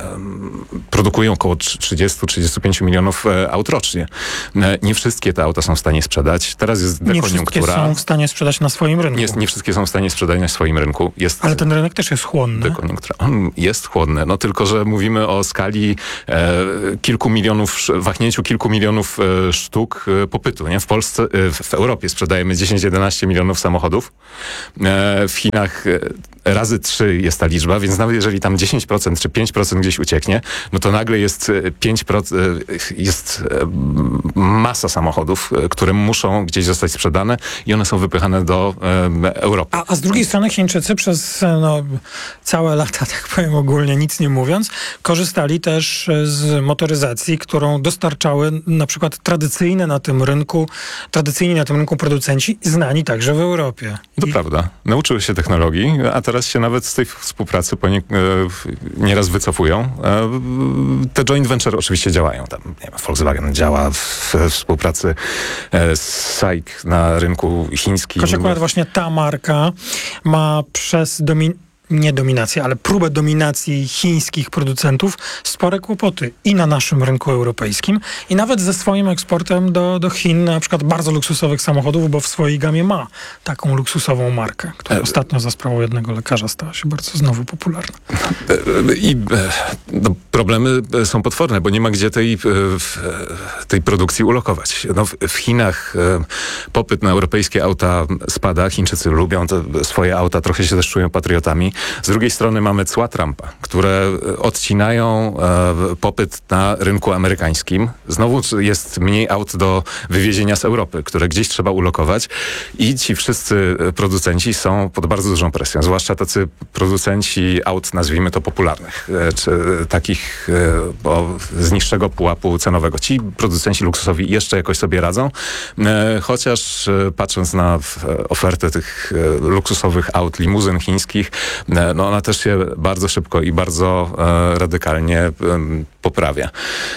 produkują około trzydzieści do trzydziestu pięciu milionów e, aut rocznie. E, nie wszystkie te auta są w stanie sprzedać. Teraz jest Nie wszystkie dekoniunktura. są w stanie sprzedać na swoim rynku. Nie, nie wszystkie są w stanie sprzedać na swoim rynku. Jest Ale ten rynek też jest chłonny. dekoniunktura. On jest chłodny, no tylko, że mówimy o skali e, kilku milionów, wahnięciu kilku milionów e, sztuk e, popytu. Nie? W Polsce, e, w Europie sprzedajemy dziesięć do jedenastu milionów samochodów. E, w Chinach e, razy trzy jest ta liczba, więc nawet jeżeli tam dziesięć procent czy pięć procent gdzieś ucieknie, no to nagle jest pięć procent, jest masa samochodów, które muszą gdzieś zostać sprzedane i one są wypychane do e, Europy. A, a z drugiej strony Chińczycy przez no, całe lata, tak powiem ogólnie, nic nie mówiąc, korzystali też z motoryzacji, którą dostarczały na przykład tradycyjne na tym rynku, tradycyjni na tym rynku producenci, znani także w Europie. To I... prawda. Nauczyły się technologii, a teraz się nawet z tej współpracy po nie, e, nieraz wycofują. E, te joint venture oczywiście działają. Tam, nie wiem, Volkswagen działa w, w współpracy e, z SAIC na rynku chińskim. Choć akurat właśnie ta marka ma przez domin... nie dominację, ale próbę dominacji chińskich producentów spore kłopoty i na naszym rynku europejskim, i nawet ze swoim eksportem do, do Chin, na przykład bardzo luksusowych samochodów, bo w swojej gamie ma taką luksusową markę, która e... ostatnio za sprawą jednego lekarza stała się bardzo znowu popularna. I no, problemy są potworne, bo nie ma gdzie tej, tej produkcji ulokować. No, w, w Chinach popyt na europejskie auta spada. Chińczycy lubią te swoje auta, trochę się też czują patriotami. Z drugiej strony mamy cła Trumpa, które odcinają e, popyt na rynku amerykańskim. Znowu jest mniej aut do wywiezienia z Europy, które gdzieś trzeba ulokować, i ci wszyscy producenci są pod bardzo dużą presją, zwłaszcza tacy producenci aut, nazwijmy to popularnych, e, czy takich e, o, z niższego pułapu cenowego. Ci producenci luksusowi jeszcze jakoś sobie radzą, e, chociaż e, patrząc na w, ofertę tych e, luksusowych aut, limuzyn chińskich, no ona też się bardzo szybko i bardzo e, radykalnie e, poprawia.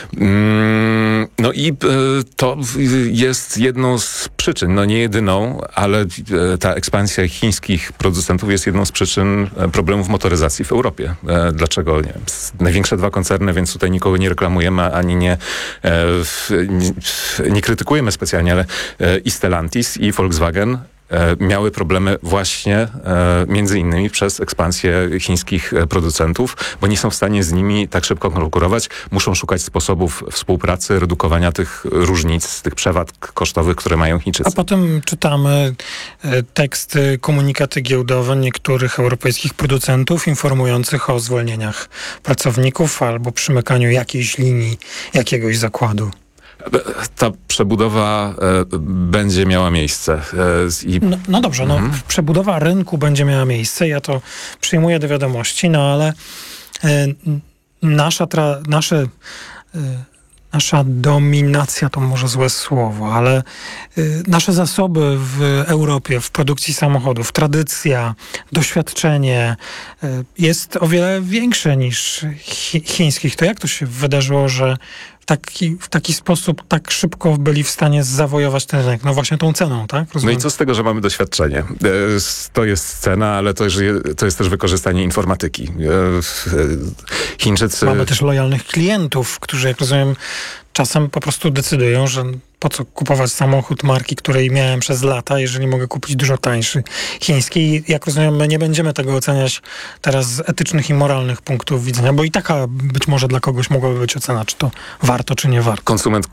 Mm, no i e, to jest jedną z przyczyn, no nie jedyną, ale e, ta ekspansja chińskich producentów jest jedną z przyczyn problemów motoryzacji w Europie. E, dlaczego? Nie wiem, największe dwa koncerny, więc tutaj nikogo nie reklamujemy, ani nie, e, nie, nie krytykujemy specjalnie, ale e, i Stellantis, i Volkswagen miały problemy właśnie e, między innymi przez ekspansję chińskich producentów, bo nie są w stanie z nimi tak szybko konkurować. Muszą szukać sposobów współpracy, redukowania tych różnic, tych przewag kosztowych, które mają Chińczycy. A potem czytamy e, teksty, komunikaty giełdowe niektórych europejskich producentów informujących o zwolnieniach pracowników albo przymykaniu jakiejś linii, jakiegoś zakładu. Ta przebudowa e, będzie miała miejsce. E, i... no, no dobrze, mhm. no, przebudowa rynku będzie miała miejsce, ja to przyjmuję do wiadomości, no ale e, nasza, tra, nasze, e, nasza dominacja to może złe słowo, ale e, nasze zasoby w Europie, w produkcji samochodów, tradycja, doświadczenie e, jest o wiele większe niż chi, chińskich. To jak to się wydarzyło, że W taki, w taki sposób tak szybko byli w stanie zawojować ten rynek? No właśnie tą ceną, tak? Rozumiem. No i co z tego, że mamy doświadczenie? To jest cena, ale to, to jest też wykorzystanie informatyki. Chińczycy... Mamy też lojalnych klientów, którzy, jak rozumiem, czasem po prostu decydują, że po co kupować samochód marki, której miałem przez lata, jeżeli mogę kupić dużo tańszy chiński. I jak rozumiem, my nie będziemy tego oceniać teraz z etycznych i moralnych punktów widzenia, bo i taka być może dla kogoś mogłaby być ocena, czy to warto, czy nie warto. Konsument,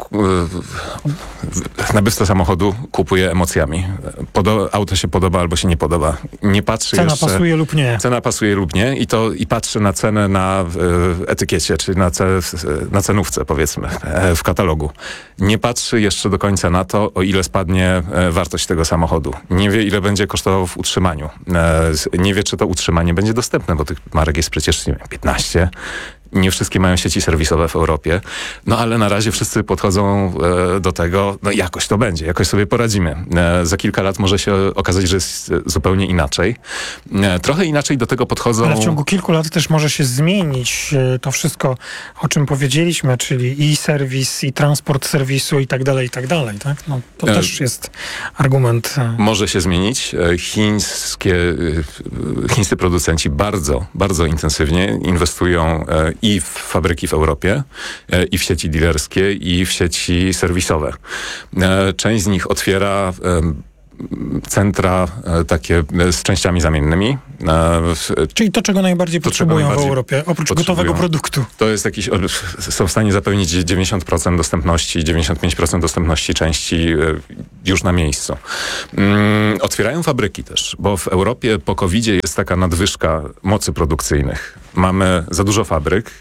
nabywca samochodu kupuje emocjami. Podo- auto się podoba albo się nie podoba. Nie patrzy Cena jeszcze... pasuje lub nie. Cena pasuje lub nie i to i patrzy na cenę na y, etykiecie, czyli na, ce, na cenówce, powiedzmy, e, w katalogu. Nie patrzy jeszcze do końca na to, o ile spadnie e, wartość tego samochodu. Nie wie, ile będzie kosztował w utrzymaniu. E, nie wie, czy to utrzymanie będzie dostępne, bo tych marek jest przecież nie wiem, piętnaście. Nie wszystkie mają sieci serwisowe w Europie, no ale na razie wszyscy podchodzą e, do tego, no jakoś to będzie, jakoś sobie poradzimy. E, za kilka lat może się okazać, że jest zupełnie inaczej. E, trochę inaczej do tego podchodzą... Ale w ciągu kilku lat też może się zmienić e, to wszystko, o czym powiedzieliśmy, czyli i serwis, i transport serwisu i tak dalej, i tak dalej, tak? No, to e, też jest argument. E... Może się zmienić. E, chińskie, e, chińscy producenci bardzo, bardzo intensywnie inwestują e, i w fabryki w Europie, e, i w sieci dealerskie, i w sieci serwisowe. E, część z nich otwiera e, centra e, takie e, z częściami zamiennymi. E, Czyli to, czego najbardziej to, potrzebują czego najbardziej w Europie, oprócz potrzebują. gotowego produktu. To jest jakiś, są w stanie zapewnić dziewięćdziesiąt procent dostępności, dziewięćdziesiąt pięć procent dostępności części e, już na miejscu. Mm, otwierają fabryki też, bo w Europie po kowidzie jest taka nadwyżka mocy produkcyjnych. Mamy za dużo fabryk,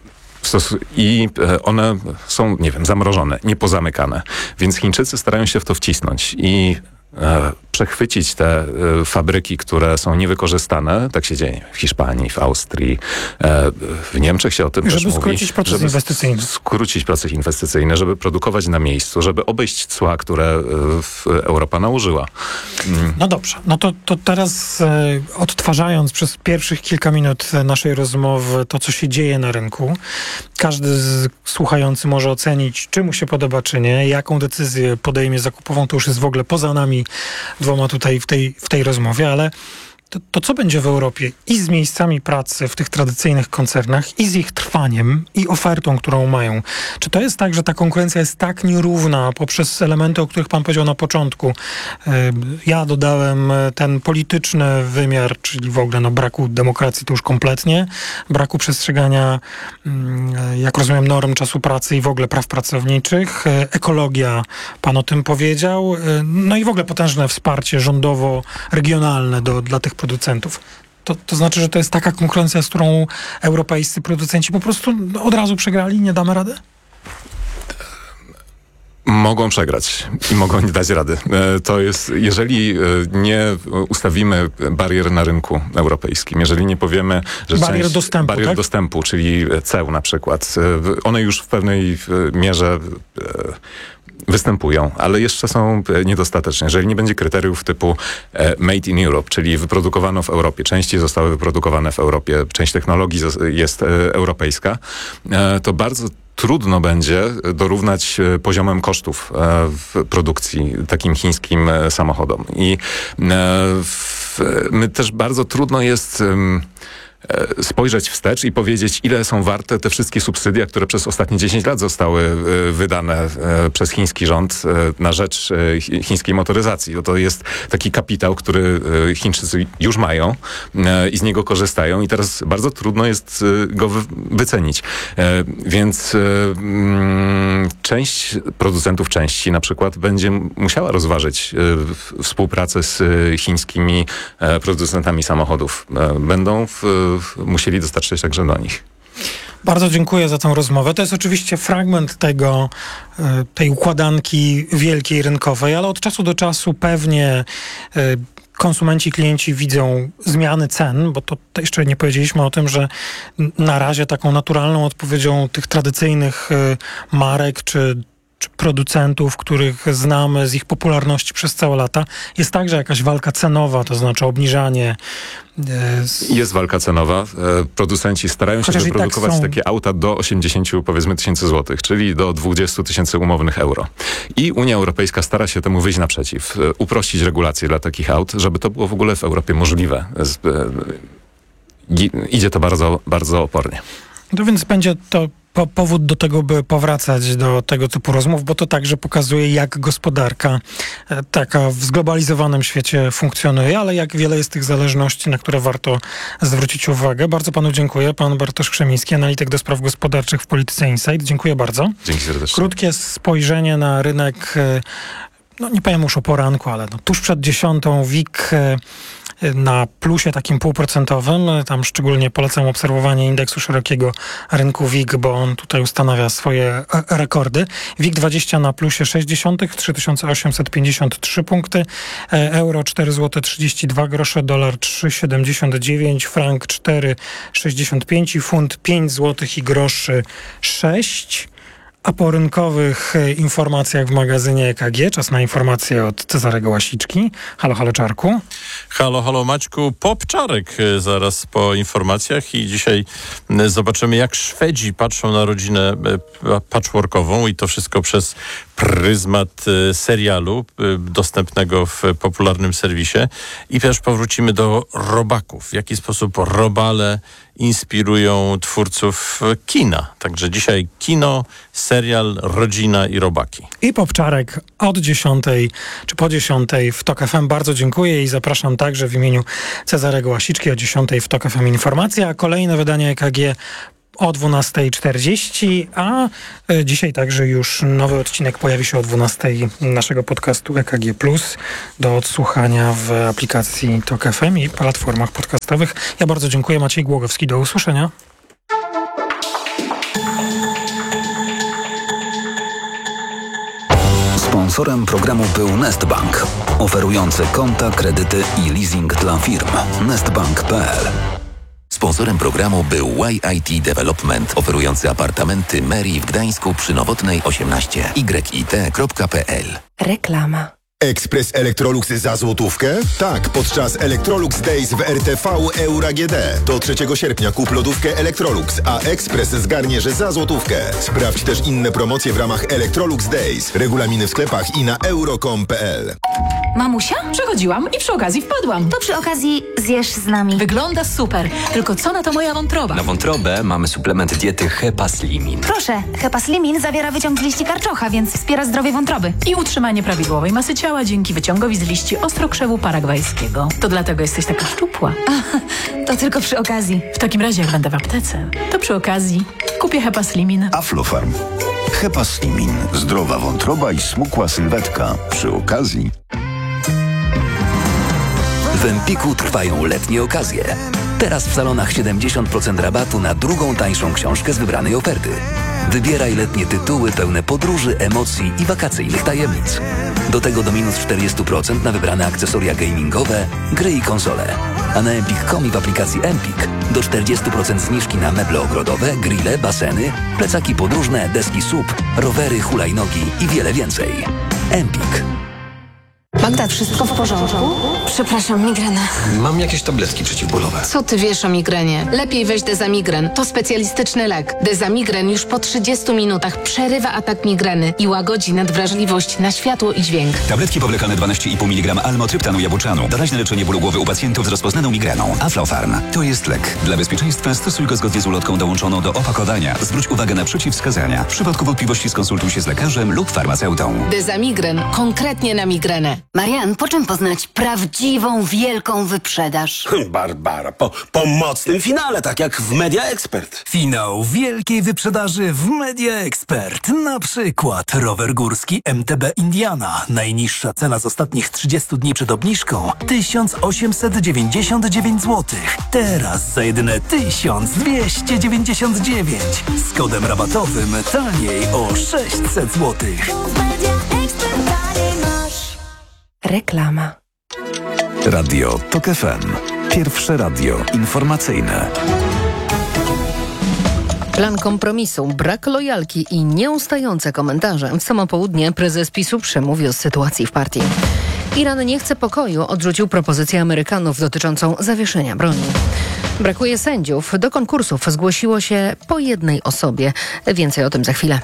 i one są, nie wiem, zamrożone, niepozamykane. Więc Chińczycy starają się w to wcisnąć i e, przechwycić te e, fabryki, które są niewykorzystane. Tak się dzieje w Hiszpanii, w Austrii, e, w Niemczech się o tym żeby też mówi. skrócić proces żeby inwestycyjny. skrócić proces inwestycyjny, żeby produkować na miejscu, żeby obejść cła, które e, w Europa nałożyła. Mm. No dobrze, no to, to teraz e, odtwarzając przez pierwszych kilka minut naszej rozmowy to, co się dzieje na rynku, każdy z słuchający może ocenić, czy mu się podoba, czy nie, jaką decyzję podejmie zakupową, to już jest w ogóle poza nami dwoma tutaj w tej, w tej rozmowie, ale to, to co będzie w Europie i z miejscami pracy w tych tradycyjnych koncernach, i z ich trwaniem, i ofertą, którą mają? Czy to jest tak, że ta konkurencja jest tak nierówna poprzez elementy, o których pan powiedział na początku? Ja dodałem ten polityczny wymiar, czyli w ogóle no, braku demokracji to już kompletnie, braku przestrzegania, jak rozumiem, norm czasu pracy i w ogóle praw pracowniczych, ekologia, pan o tym powiedział, no i w ogóle potężne wsparcie rządowo-regionalne do, dla tych producentów. To, to znaczy, że to jest taka konkurencja, z którą europejscy producenci po prostu od razu przegrali, nie damy rady? Mogą przegrać i mogą nie dać rady. To jest, jeżeli nie ustawimy barier na rynku europejskim, jeżeli nie powiemy, że barier część, dostępu, barier tak? dostępu, czyli ceł na przykład, one już w pewnej mierze występują, ale jeszcze są niedostateczne. Jeżeli nie będzie kryteriów typu made in Europe, czyli wyprodukowano w Europie, części zostały wyprodukowane w Europie, część technologii jest europejska, to bardzo trudno będzie dorównać poziomem kosztów w produkcji takim chińskim samochodom. I my też bardzo trudno jest spojrzeć wstecz i powiedzieć, ile są warte te wszystkie subsydia, które przez ostatnie dziesięć lat zostały wydane przez chiński rząd na rzecz chińskiej motoryzacji. To jest taki kapitał, który Chińczycy już mają i z niego korzystają i teraz bardzo trudno jest go wycenić. Więc część producentów części na przykład będzie musiała rozważyć współpracę z chińskimi producentami samochodów. Będą w musieli dostarczyć także do nich. Bardzo dziękuję za tę rozmowę. To jest oczywiście fragment tego, tej układanki wielkiej rynkowej, ale od czasu do czasu pewnie konsumenci, klienci widzą zmiany cen, bo to, to jeszcze nie powiedzieliśmy o tym, że na razie taką naturalną odpowiedzią tych tradycyjnych marek czy czy producentów, których znamy z ich popularności przez całe lata, jest także jakaś walka cenowa, to znaczy obniżanie. E, jest walka cenowa. E, producenci starają się wyprodukować tak są... takie auta do osiemdziesięciu, powiedzmy, tysięcy złotych, czyli do dwudziestu tysięcy umownych euro. I Unia Europejska stara się temu wyjść naprzeciw, e, uprościć regulacje dla takich aut, żeby to było w ogóle w Europie możliwe. Z, e, idzie to bardzo, bardzo opornie. No więc będzie to po, powód do tego, by powracać do tego typu rozmów, bo to także pokazuje, jak gospodarka e, taka w zglobalizowanym świecie funkcjonuje, ale jak wiele jest tych zależności, na które warto zwrócić uwagę. Bardzo panu dziękuję. Pan Bartosz Krzemiński, analityk do spraw gospodarczych w Polityce Insight. Dziękuję bardzo. Dzięki serdecznie. Krótkie spojrzenie na rynek, e, no nie powiem już o poranku, ale no, tuż przed dziesiątą W I K e, na plusie takim półprocentowym. Tam szczególnie polecam obserwowanie indeksu szerokiego rynku W I K, bo on tutaj ustanawia swoje rekordy. W I K dwadzieścia na plusie sześćdziesiąt, trzy tysiące osiemset pięćdziesiąt trzy punkty, euro cztery złote trzydzieści dwa grosze, dolar trzy siedemdziesiąt dziewięć, frank cztery sześćdziesiąt pięć i funt pięć złotych i groszy sześć. A po rynkowych informacjach w magazynie E K G czas na informacje od Cezarego Łasiczki. Halo, halo Czarku. Halo, halo Maćku. Popczarek zaraz po informacjach i dzisiaj zobaczymy, jak Szwedzi patrzą na rodzinę patchworkową i to wszystko przez pryzmat serialu dostępnego w popularnym serwisie. I też powrócimy do robaków. W jaki sposób robale inspirują twórców kina. Także dzisiaj kino, serial, rodzina i robaki. I Popczarek od dziesiątej czy po dziesiątej w Tok F M. Bardzo dziękuję i zapraszam także w imieniu Cezarego Łasiczki o dziesiątej w Tok F M informacja, a kolejne wydanie E K G o dwunastej czterdzieści, a dzisiaj także już nowy odcinek pojawi się o dwunastej naszego podcastu E K G plus do odsłuchania w aplikacji Tok F M i platformach podcastowych. Ja bardzo dziękuję. Maciej Głogowski. Do usłyszenia. Sponsorem programu był Nestbank, oferujący konta, kredyty i leasing dla firm. nestbank kropka p l. Sponsorem programu był Y I T Development, oferujący apartamenty Mary w Gdańsku przy Nowotnej osiemnaście. y i t kropka p l. Reklama. Ekspres Electrolux za złotówkę? Tak, podczas Electrolux Days w R T V Euro A G D. Do trzeciego sierpnia kup lodówkę Electrolux, a Ekspres zgarniesz za złotówkę. Sprawdź też inne promocje w ramach Electrolux Days. Regulaminy w sklepach i na euro kropka com kropka p l. Mamusia? Przechodziłam i przy okazji wpadłam. To przy okazji zjesz z nami. Wygląda super, tylko co na to moja wątroba? Na wątrobę mamy suplement diety Hepaslimin. Proszę, Hepaslimin zawiera wyciąg z liści karczocha, więc wspiera zdrowie wątroby. I utrzymanie prawidłowej masy ciała dzięki wyciągowi z liści ostrokrzewu paragwajskiego. To dlatego jesteś taka szczupła. A, to tylko przy okazji. W takim razie, jak będę w aptece, to przy okazji kupię Hepaslimin. Aflofarm. Hepaslimin. Zdrowa wątroba i smukła sylwetka. Przy okazji... W Empiku trwają letnie okazje. Teraz w salonach siedemdziesiąt procent rabatu na drugą tańszą książkę z wybranej oferty. Wybieraj letnie tytuły pełne podróży, emocji i wakacyjnych tajemnic. Do tego do minus czterdzieści procent na wybrane akcesoria gamingowe, gry i konsole. A na empik kropka com i w aplikacji Empik do czterdzieści procent zniżki na meble ogrodowe, grille, baseny, plecaki podróżne, deski S U P, rowery, hulajnogi i wiele więcej. Empik. Magda, wszystko w porządku? Przepraszam, migrena. Mam jakieś tabletki przeciwbólowe. Co ty wiesz o migrenie? Lepiej weź Dezamigren. To specjalistyczny lek. Dezamigren już po trzydziestu minutach przerywa atak migreny i łagodzi nadwrażliwość na światło i dźwięk. Tabletki powlekane dwanaście i pół miligrama almotryptanu jabłczanu. Doraźne leczenie bólu głowy u pacjentów z rozpoznaną migreną. Aflofarm. To jest lek. Dla bezpieczeństwa stosuj go zgodnie z ulotką dołączoną do opakowania. Zwróć uwagę na przeciwwskazania. W przypadku wątpliwości skonsultuj się z lekarzem lub farmaceutą. Dezamigren. Konkretnie na migrenę. Marian, po czym poznać prawdziwą, wielką wyprzedaż? Barbara, po, po mocnym finale, tak jak w Media Expert. Finał wielkiej wyprzedaży w Media Expert. Na przykład rower górski M T B Indiana. Najniższa cena z ostatnich trzydziestu dni przed obniżką tysiąc osiemset dziewięćdziesiąt dziewięć złotych. Teraz za jedyne tysiąc dwieście dziewięćdziesiąt dziewięć. Z kodem rabatowym taniej o sześćset złotych. Reklama. Radio Tok F M. Pierwsze radio informacyjne. Plan kompromisu, brak lojalki i nieustające komentarze. W samo południe prezes PiSu przemówił o sytuacji w partii. Iran nie chce pokoju, odrzucił propozycję Amerykanów dotyczącą zawieszenia broni. Brakuje sędziów. Do konkursów zgłosiło się po jednej osobie. Więcej o tym za chwilę.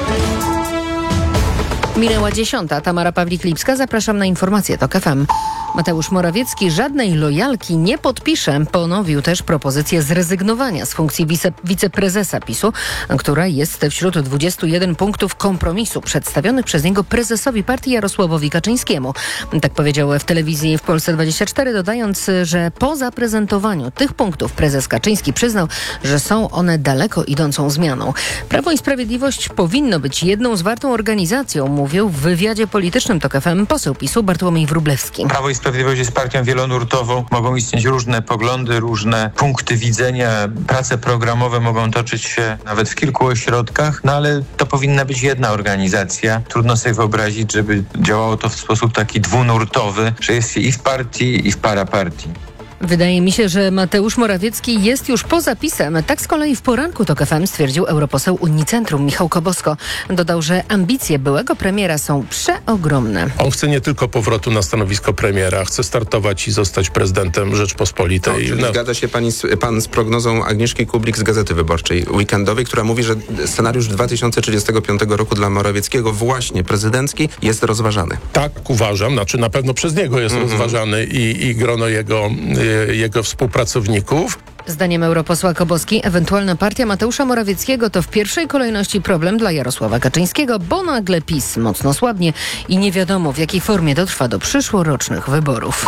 Minęła dziesiąta. Tamara Pawlik-Lipska. Zapraszam na informacje Tok F M. Mateusz Morawiecki żadnej lojalki nie podpisze. Ponowił też propozycję zrezygnowania z funkcji wice, wiceprezesa PiSu, która jest wśród dwudziestu jeden punktów kompromisu przedstawionych przez niego prezesowi partii Jarosławowi Kaczyńskiemu. Tak powiedział w telewizji w Polsce dwadzieścia cztery, dodając, że po zaprezentowaniu tych punktów prezes Kaczyński przyznał, że są one daleko idącą zmianą. Prawo i Sprawiedliwość powinno być jedną zwartą organizacją, mówił w wywiadzie politycznym TOK F M poseł PiSu Bartłomiej Wróblewski. Prawo i Sprawiedliwość jest partią wielonurtową. Mogą istnieć różne poglądy, różne punkty widzenia. Prace programowe mogą toczyć się nawet w kilku ośrodkach, no ale to powinna być jedna organizacja. Trudno sobie wyobrazić, żeby działało to w sposób taki dwunurtowy, że jest się i w partii, i w parapartii. Wydaje mi się, że Mateusz Morawiecki jest już poza PiS-em. Tak z kolei w poranku TOK F M stwierdził europoseł Unii Centrum Michał Kobosko. Dodał, że ambicje byłego premiera są przeogromne. On chce nie tylko powrotu na stanowisko premiera, chce startować i zostać prezydentem Rzeczpospolitej. No, no. Zgadza się pani, pan z prognozą Agnieszki Kublik z Gazety Wyborczej weekendowej, która mówi, że scenariusz dwa tysiące trzydziestego piątego roku dla Morawieckiego, właśnie prezydencki, jest rozważany. Tak uważam, znaczy na pewno przez niego jest mm-hmm. rozważany i, i grono jego jego współpracowników. Zdaniem europosła Koboski ewentualna partia Mateusza Morawieckiego to w pierwszej kolejności problem dla Jarosława Kaczyńskiego, bo nagle PiS mocno słabnie i nie wiadomo, w jakiej formie dotrwa do przyszłorocznych wyborów.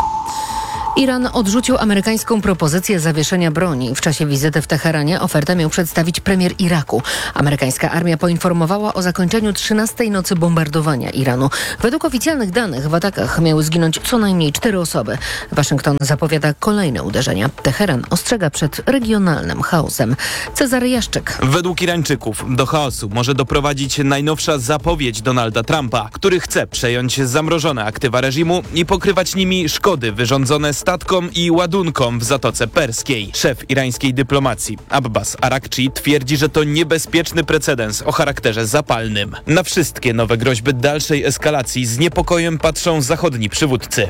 Iran odrzucił amerykańską propozycję zawieszenia broni. W czasie wizyty w Teheranie ofertę miał przedstawić premier Iraku. Amerykańska armia poinformowała o zakończeniu trzynastej nocy bombardowania Iranu. Według oficjalnych danych w atakach miały zginąć co najmniej cztery osoby. Waszyngton zapowiada kolejne uderzenia. Teheran ostrzega przed regionalnym chaosem. Cezary Jaszczyk. Według Irańczyków do chaosu może doprowadzić najnowsza zapowiedź Donalda Trumpa, który chce przejąć zamrożone aktywa reżimu i pokrywać nimi szkody wyrządzone statkom i ładunkom w Zatoce Perskiej. Szef irańskiej dyplomacji Abbas Arakci twierdzi, że to niebezpieczny precedens o charakterze zapalnym. Na wszystkie nowe groźby dalszej eskalacji z niepokojem patrzą zachodni przywódcy.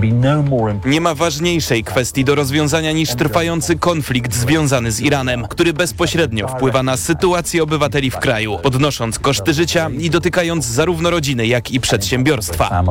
Nie ma ważniejszej kwestii do rozwiązania niż trwający konflikt związany z Iranem, który bezpośrednio wpływa na sytuację obywateli w kraju, podnosząc koszty życia i dotykając zarówno rodziny, jak i przedsiębiorstwa.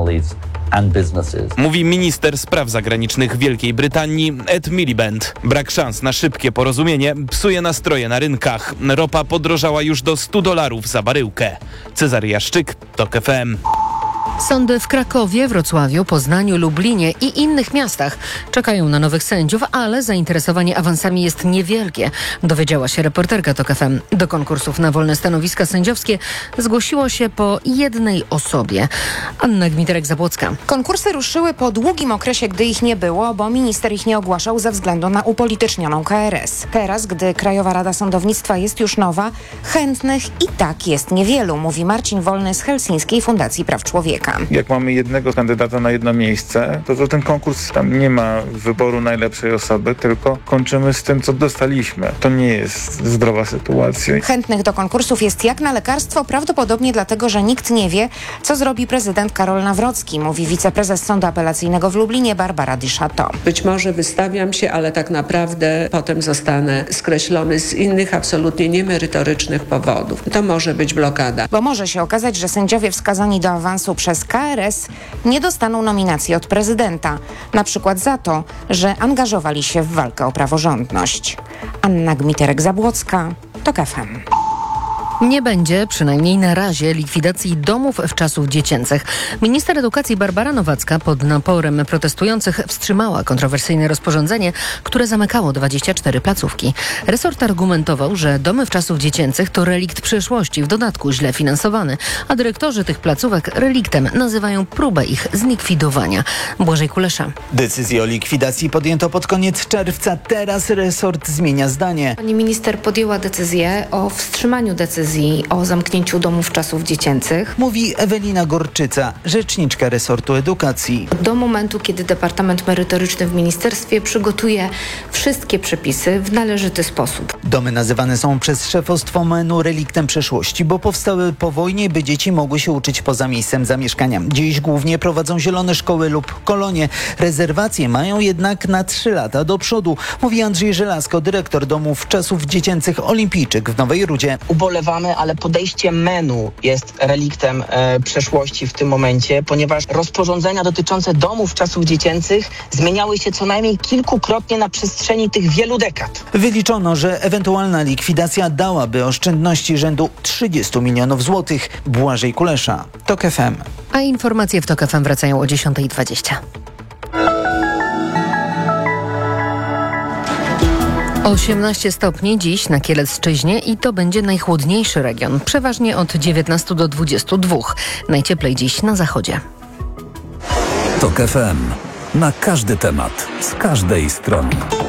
Mówi minister spraw zagranicznych Wielkiej Brytanii Ed Miliband. Brak szans na szybkie porozumienie psuje nastroje na rynkach. Ropa podrożała już do stu dolarów za baryłkę. Cezary Jaszczyk, TOK F M. Sądy w Krakowie, Wrocławiu, Poznaniu, Lublinie i innych miastach czekają na nowych sędziów, ale zainteresowanie awansami jest niewielkie, dowiedziała się reporterka TOK F M. Do konkursów na wolne stanowiska sędziowskie zgłosiło się po jednej osobie. Anna Gmiterek-Zabłocka. Konkursy ruszyły po długim okresie, gdy ich nie było, bo minister ich nie ogłaszał ze względu na upolitycznioną K R S. Teraz, gdy Krajowa Rada Sądownictwa jest już nowa, chętnych i tak jest niewielu, mówi Marcin Wolny z Helsińskiej Fundacji Praw Człowieka. Jak mamy jednego kandydata na jedno miejsce, to, to ten konkurs tam nie ma wyboru najlepszej osoby, tylko kończymy z tym, co dostaliśmy. To nie jest zdrowa sytuacja. Chętnych do konkursów jest jak na lekarstwo, prawdopodobnie dlatego, że nikt nie wie, co zrobi prezydent Karol Nawrocki, mówi wiceprezes Sądu Apelacyjnego w Lublinie Barbara Di-Chateau. Być może wystawiam się, ale tak naprawdę potem zostanę skreślony z innych, absolutnie niemerytorycznych powodów. To może być blokada. Bo może się okazać, że sędziowie wskazani do awansu przez K R S nie dostaną nominacji od prezydenta. Na przykład za to, że angażowali się w walkę o praworządność. Anna Gmiterek-Zabłocka, TOK F M. Nie będzie, przynajmniej na razie, likwidacji domów w czasów dziecięcych. Minister edukacji Barbara Nowacka pod naporem protestujących wstrzymała kontrowersyjne rozporządzenie, które zamykało dwadzieścia cztery placówki. Resort argumentował, że domy w czasów dziecięcych to relikt przeszłości, w dodatku źle finansowany, a dyrektorzy tych placówek reliktem nazywają próbę ich zlikwidowania. Błażej Kulesza. Decyzję o likwidacji podjęto pod koniec czerwca. Teraz resort zmienia zdanie. Pani minister podjęła decyzję o wstrzymaniu decyzji o zamknięciu domów czasów dziecięcych. Mówi Ewelina Gorczyca, rzeczniczka resortu edukacji. Do momentu, kiedy Departament Merytoryczny w ministerstwie przygotuje wszystkie przepisy w należyty sposób. Domy nazywane są przez szefostwo M E N-u reliktem przeszłości, bo powstały po wojnie, by dzieci mogły się uczyć poza miejscem zamieszkania. Dziś głównie prowadzą zielone szkoły lub kolonie. Rezerwacje mają jednak na trzy lata do przodu, mówi Andrzej Żelazko, dyrektor domów czasów dziecięcych Olimpijczyk w Nowej Rudzie. Ubolewam nazywamy, ale podejście menu jest reliktem e, przeszłości w tym momencie, ponieważ rozporządzenia dotyczące domów czasów dziecięcych zmieniały się co najmniej kilkukrotnie na przestrzeni tych wielu dekad. Wyliczono, że ewentualna likwidacja dałaby oszczędności rzędu trzydzieści milionów złotych. Błażej Kulesza, TOK F M. A informacje w TOK F M wracają o dziesiąta dwadzieścia. osiemnaście stopni dziś na Kielecczyźnie i to będzie najchłodniejszy region. Przeważnie od dziewiętnastu do dwudziestu dwóch. Najcieplej dziś na zachodzie. TOK F M. Na każdy temat, z każdej strony.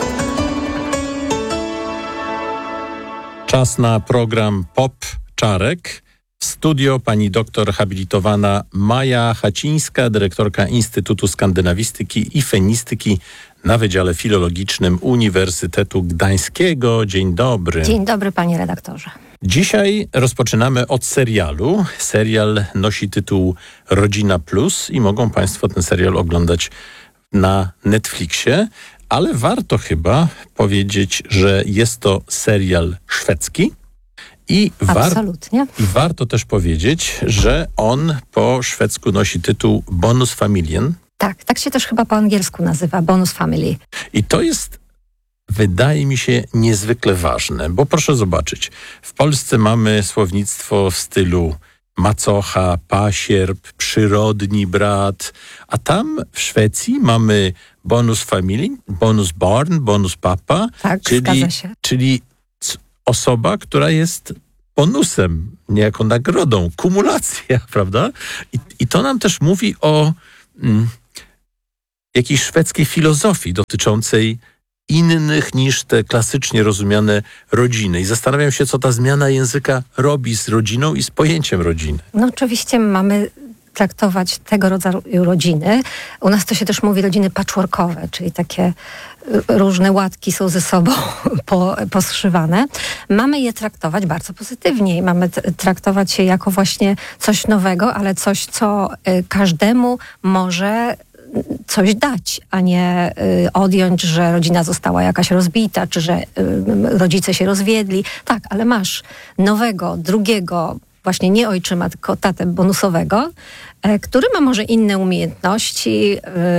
Czas na program Pop Czarek. W studio pani doktor habilitowana Maja Hacińska, dyrektorka Instytutu Skandynawistyki i Fenistyki na Wydziale Filologicznym Uniwersytetu Gdańskiego. Dzień dobry. Dzień dobry, panie redaktorze. Dzisiaj rozpoczynamy od serialu. Serial nosi tytuł Rodzina Plus i mogą państwo ten serial oglądać na Netflixie, ale warto chyba powiedzieć, że jest to serial szwedzki. I, war- Absolutnie. I warto też powiedzieć, że on po szwedzku nosi tytuł Bonus Familien. Tak, tak się też chyba po angielsku nazywa, Bonus Family. I to jest, wydaje mi się, niezwykle ważne, bo proszę zobaczyć, w Polsce mamy słownictwo w stylu macocha, pasierb, przyrodni brat, a tam w Szwecji mamy bonus family, bonus barn, bonus papa, tak, czyli, zgadza się. czyli osoba, która jest bonusem, niejako nagrodą, kumulacja, prawda? I, i to nam też mówi o mm, jakiejś szwedzkiej filozofii dotyczącej innych niż te klasycznie rozumiane rodziny. I zastanawiam się, co ta zmiana języka robi z rodziną i z pojęciem rodziny. No oczywiście mamy traktować tego rodzaju rodziny. U nas to się też mówi rodziny patchworkowe, czyli takie różne łatki są ze sobą po, poszywane. Mamy je traktować bardzo pozytywnie i mamy t- traktować je jako właśnie coś nowego, ale coś, co y, każdemu może coś dać, a nie y, odjąć, że rodzina została jakaś rozbita, czy że y, rodzice się rozwiedli. Tak, ale masz nowego, drugiego, właśnie nie ojczyma, tylko tatę bonusowego, y, który ma może inne umiejętności, y,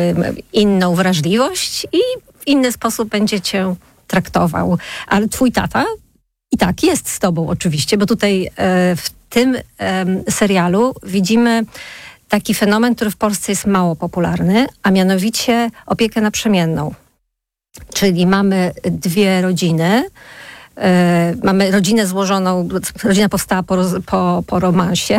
inną wrażliwość i w inny sposób będzie cię traktował. Ale twój tata i tak jest z tobą oczywiście, bo tutaj y, w tym y, serialu widzimy taki fenomen, który w Polsce jest mało popularny, a mianowicie opiekę naprzemienną. Czyli mamy dwie rodziny. Yy, mamy rodzinę złożoną, rodzina powstała po, roz, po, po romansie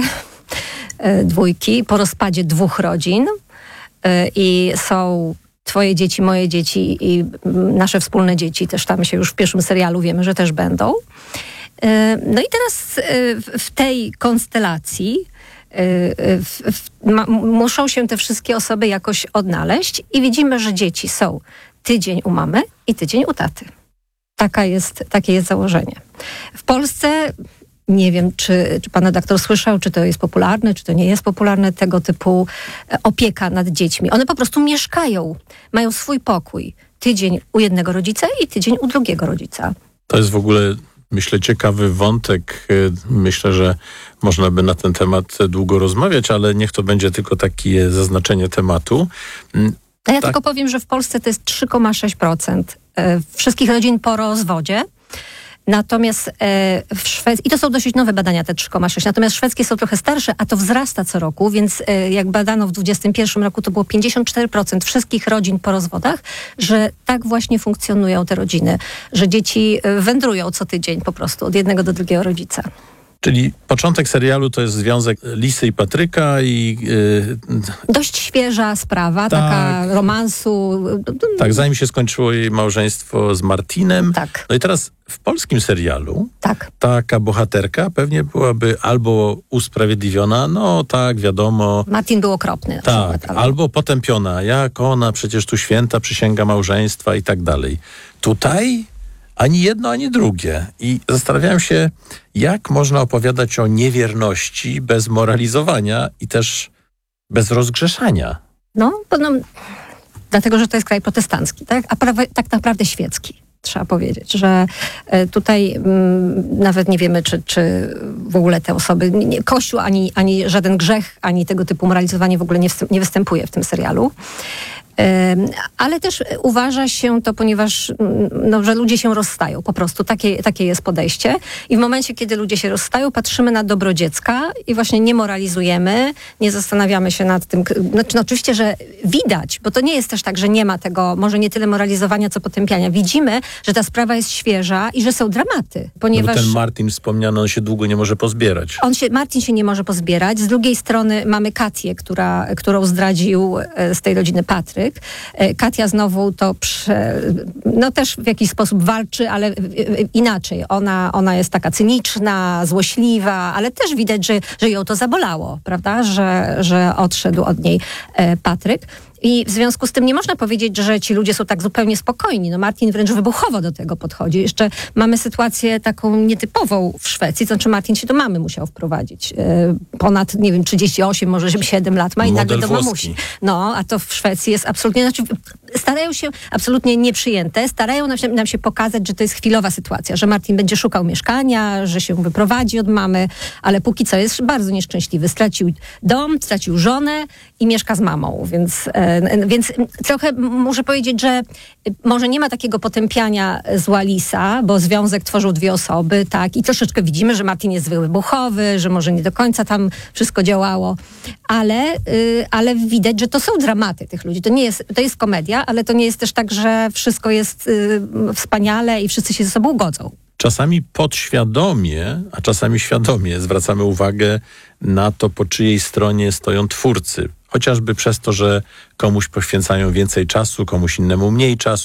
yy, dwójki, po rozpadzie dwóch rodzin yy, i są twoje dzieci, moje dzieci i nasze wspólne dzieci, też tam się już w pierwszym serialu wiemy, że też będą. Yy, no i teraz yy, w tej konstelacji W, w, ma, muszą się te wszystkie osoby jakoś odnaleźć i widzimy, że dzieci są tydzień u mamy i tydzień u taty. Taka jest, takie jest założenie. W Polsce nie wiem, czy, czy pan redaktor słyszał, czy to jest popularne, czy to nie jest popularne, tego typu opieka nad dziećmi. One po prostu mieszkają, mają swój pokój. Tydzień u jednego rodzica i tydzień u drugiego rodzica. To jest w ogóle, myślę, ciekawy wątek. Myślę, że można by na ten temat długo rozmawiać, ale niech to będzie tylko takie zaznaczenie tematu. No ja tak. tylko powiem, że w Polsce to jest trzy przecinek sześć procent wszystkich rodzin po rozwodzie. Natomiast w Szwecji, i to są dosyć nowe badania, te trzy przecinek sześć, natomiast szwedzkie są trochę starsze, a to wzrasta co roku, więc jak badano w dwudziestym pierwszym roku, to było pięćdziesiąt cztery procent wszystkich rodzin po rozwodach, że tak właśnie funkcjonują te rodziny, że dzieci wędrują co tydzień po prostu od jednego do drugiego rodzica. Czyli początek serialu to jest związek Lisy i Patryka i... Yy, Dość świeża sprawa, tak, taka romansu. Tak, zanim się skończyło jej małżeństwo z Martinem. Tak. No i teraz w polskim serialu tak. taka bohaterka pewnie byłaby albo usprawiedliwiona, no tak, wiadomo. Martin był okropny. Tak, przykład, ale... albo potępiona, jak ona, przecież tu święta przysięga małżeństwa i tak dalej. Tutaj... Ani jedno, ani drugie. I zastanawiałem się, jak można opowiadać o niewierności bez moralizowania i też bez rozgrzeszania. No, bo no dlatego, że to jest kraj protestancki, tak? A prawie, tak naprawdę świecki. trzeba powiedzieć, że tutaj mm, nawet nie wiemy, czy, czy w ogóle te osoby, nie, Kościół ani, ani żaden grzech, ani tego typu moralizowanie w ogóle nie, wstęp, nie występuje w tym serialu. Ale też uważa się to, ponieważ no, że ludzie się rozstają, po prostu takie, takie jest podejście i w momencie, kiedy ludzie się rozstają, patrzymy na dobro dziecka i właśnie nie moralizujemy, nie zastanawiamy się nad tym, znaczy no, oczywiście, że widać, bo to nie jest też tak, że nie ma tego, może nie tyle moralizowania, co potępiania. Widzimy, że ta sprawa jest świeża i że są dramaty, ponieważ... No ten Martin wspomniany, on się długo nie może pozbierać. On się, Martin się nie może pozbierać. Z drugiej strony mamy Katię, która, którą zdradził z tej rodziny Patryk. Katia znowu to prze, no też w jakiś sposób walczy, ale inaczej. Ona, ona jest taka cyniczna, złośliwa, ale też widać, że, że ją to zabolało, prawda, że, że odszedł od niej Patryk. I w związku z tym nie można powiedzieć, że ci ludzie są tak zupełnie spokojni. No Martin wręcz wybuchowo do tego podchodzi. Jeszcze mamy sytuację taką nietypową w Szwecji, to znaczy Martin się do mamy musiał wprowadzić. Ponad, nie wiem, trzydzieści osiem, może siedem lat ma i nagle do mamusi. No, a to w Szwecji jest absolutnie, znaczy starają się, absolutnie nieprzyjęte, starają nam się, nam się pokazać, że to jest chwilowa sytuacja, że Martin będzie szukał mieszkania, że się wyprowadzi od mamy, ale póki co jest bardzo nieszczęśliwy. Stracił dom, stracił żonę i mieszka z mamą, więc Więc trochę muszę powiedzieć, że może nie ma takiego potępiania zła Lisa, bo związek tworzył dwie osoby, tak, i troszeczkę widzimy, że Martin jest wybuchowy, że może nie do końca tam wszystko działało, ale, yy, ale widać, że to są dramaty tych ludzi. To nie jest, to jest komedia, ale to nie jest też tak, że wszystko jest yy, wspaniale i wszyscy się ze sobą godzą. Czasami podświadomie, a czasami świadomie zwracamy uwagę na to, po czyjej stronie stoją twórcy. Chociażby przez to, że komuś poświęcają więcej czasu, komuś innemu mniej czasu.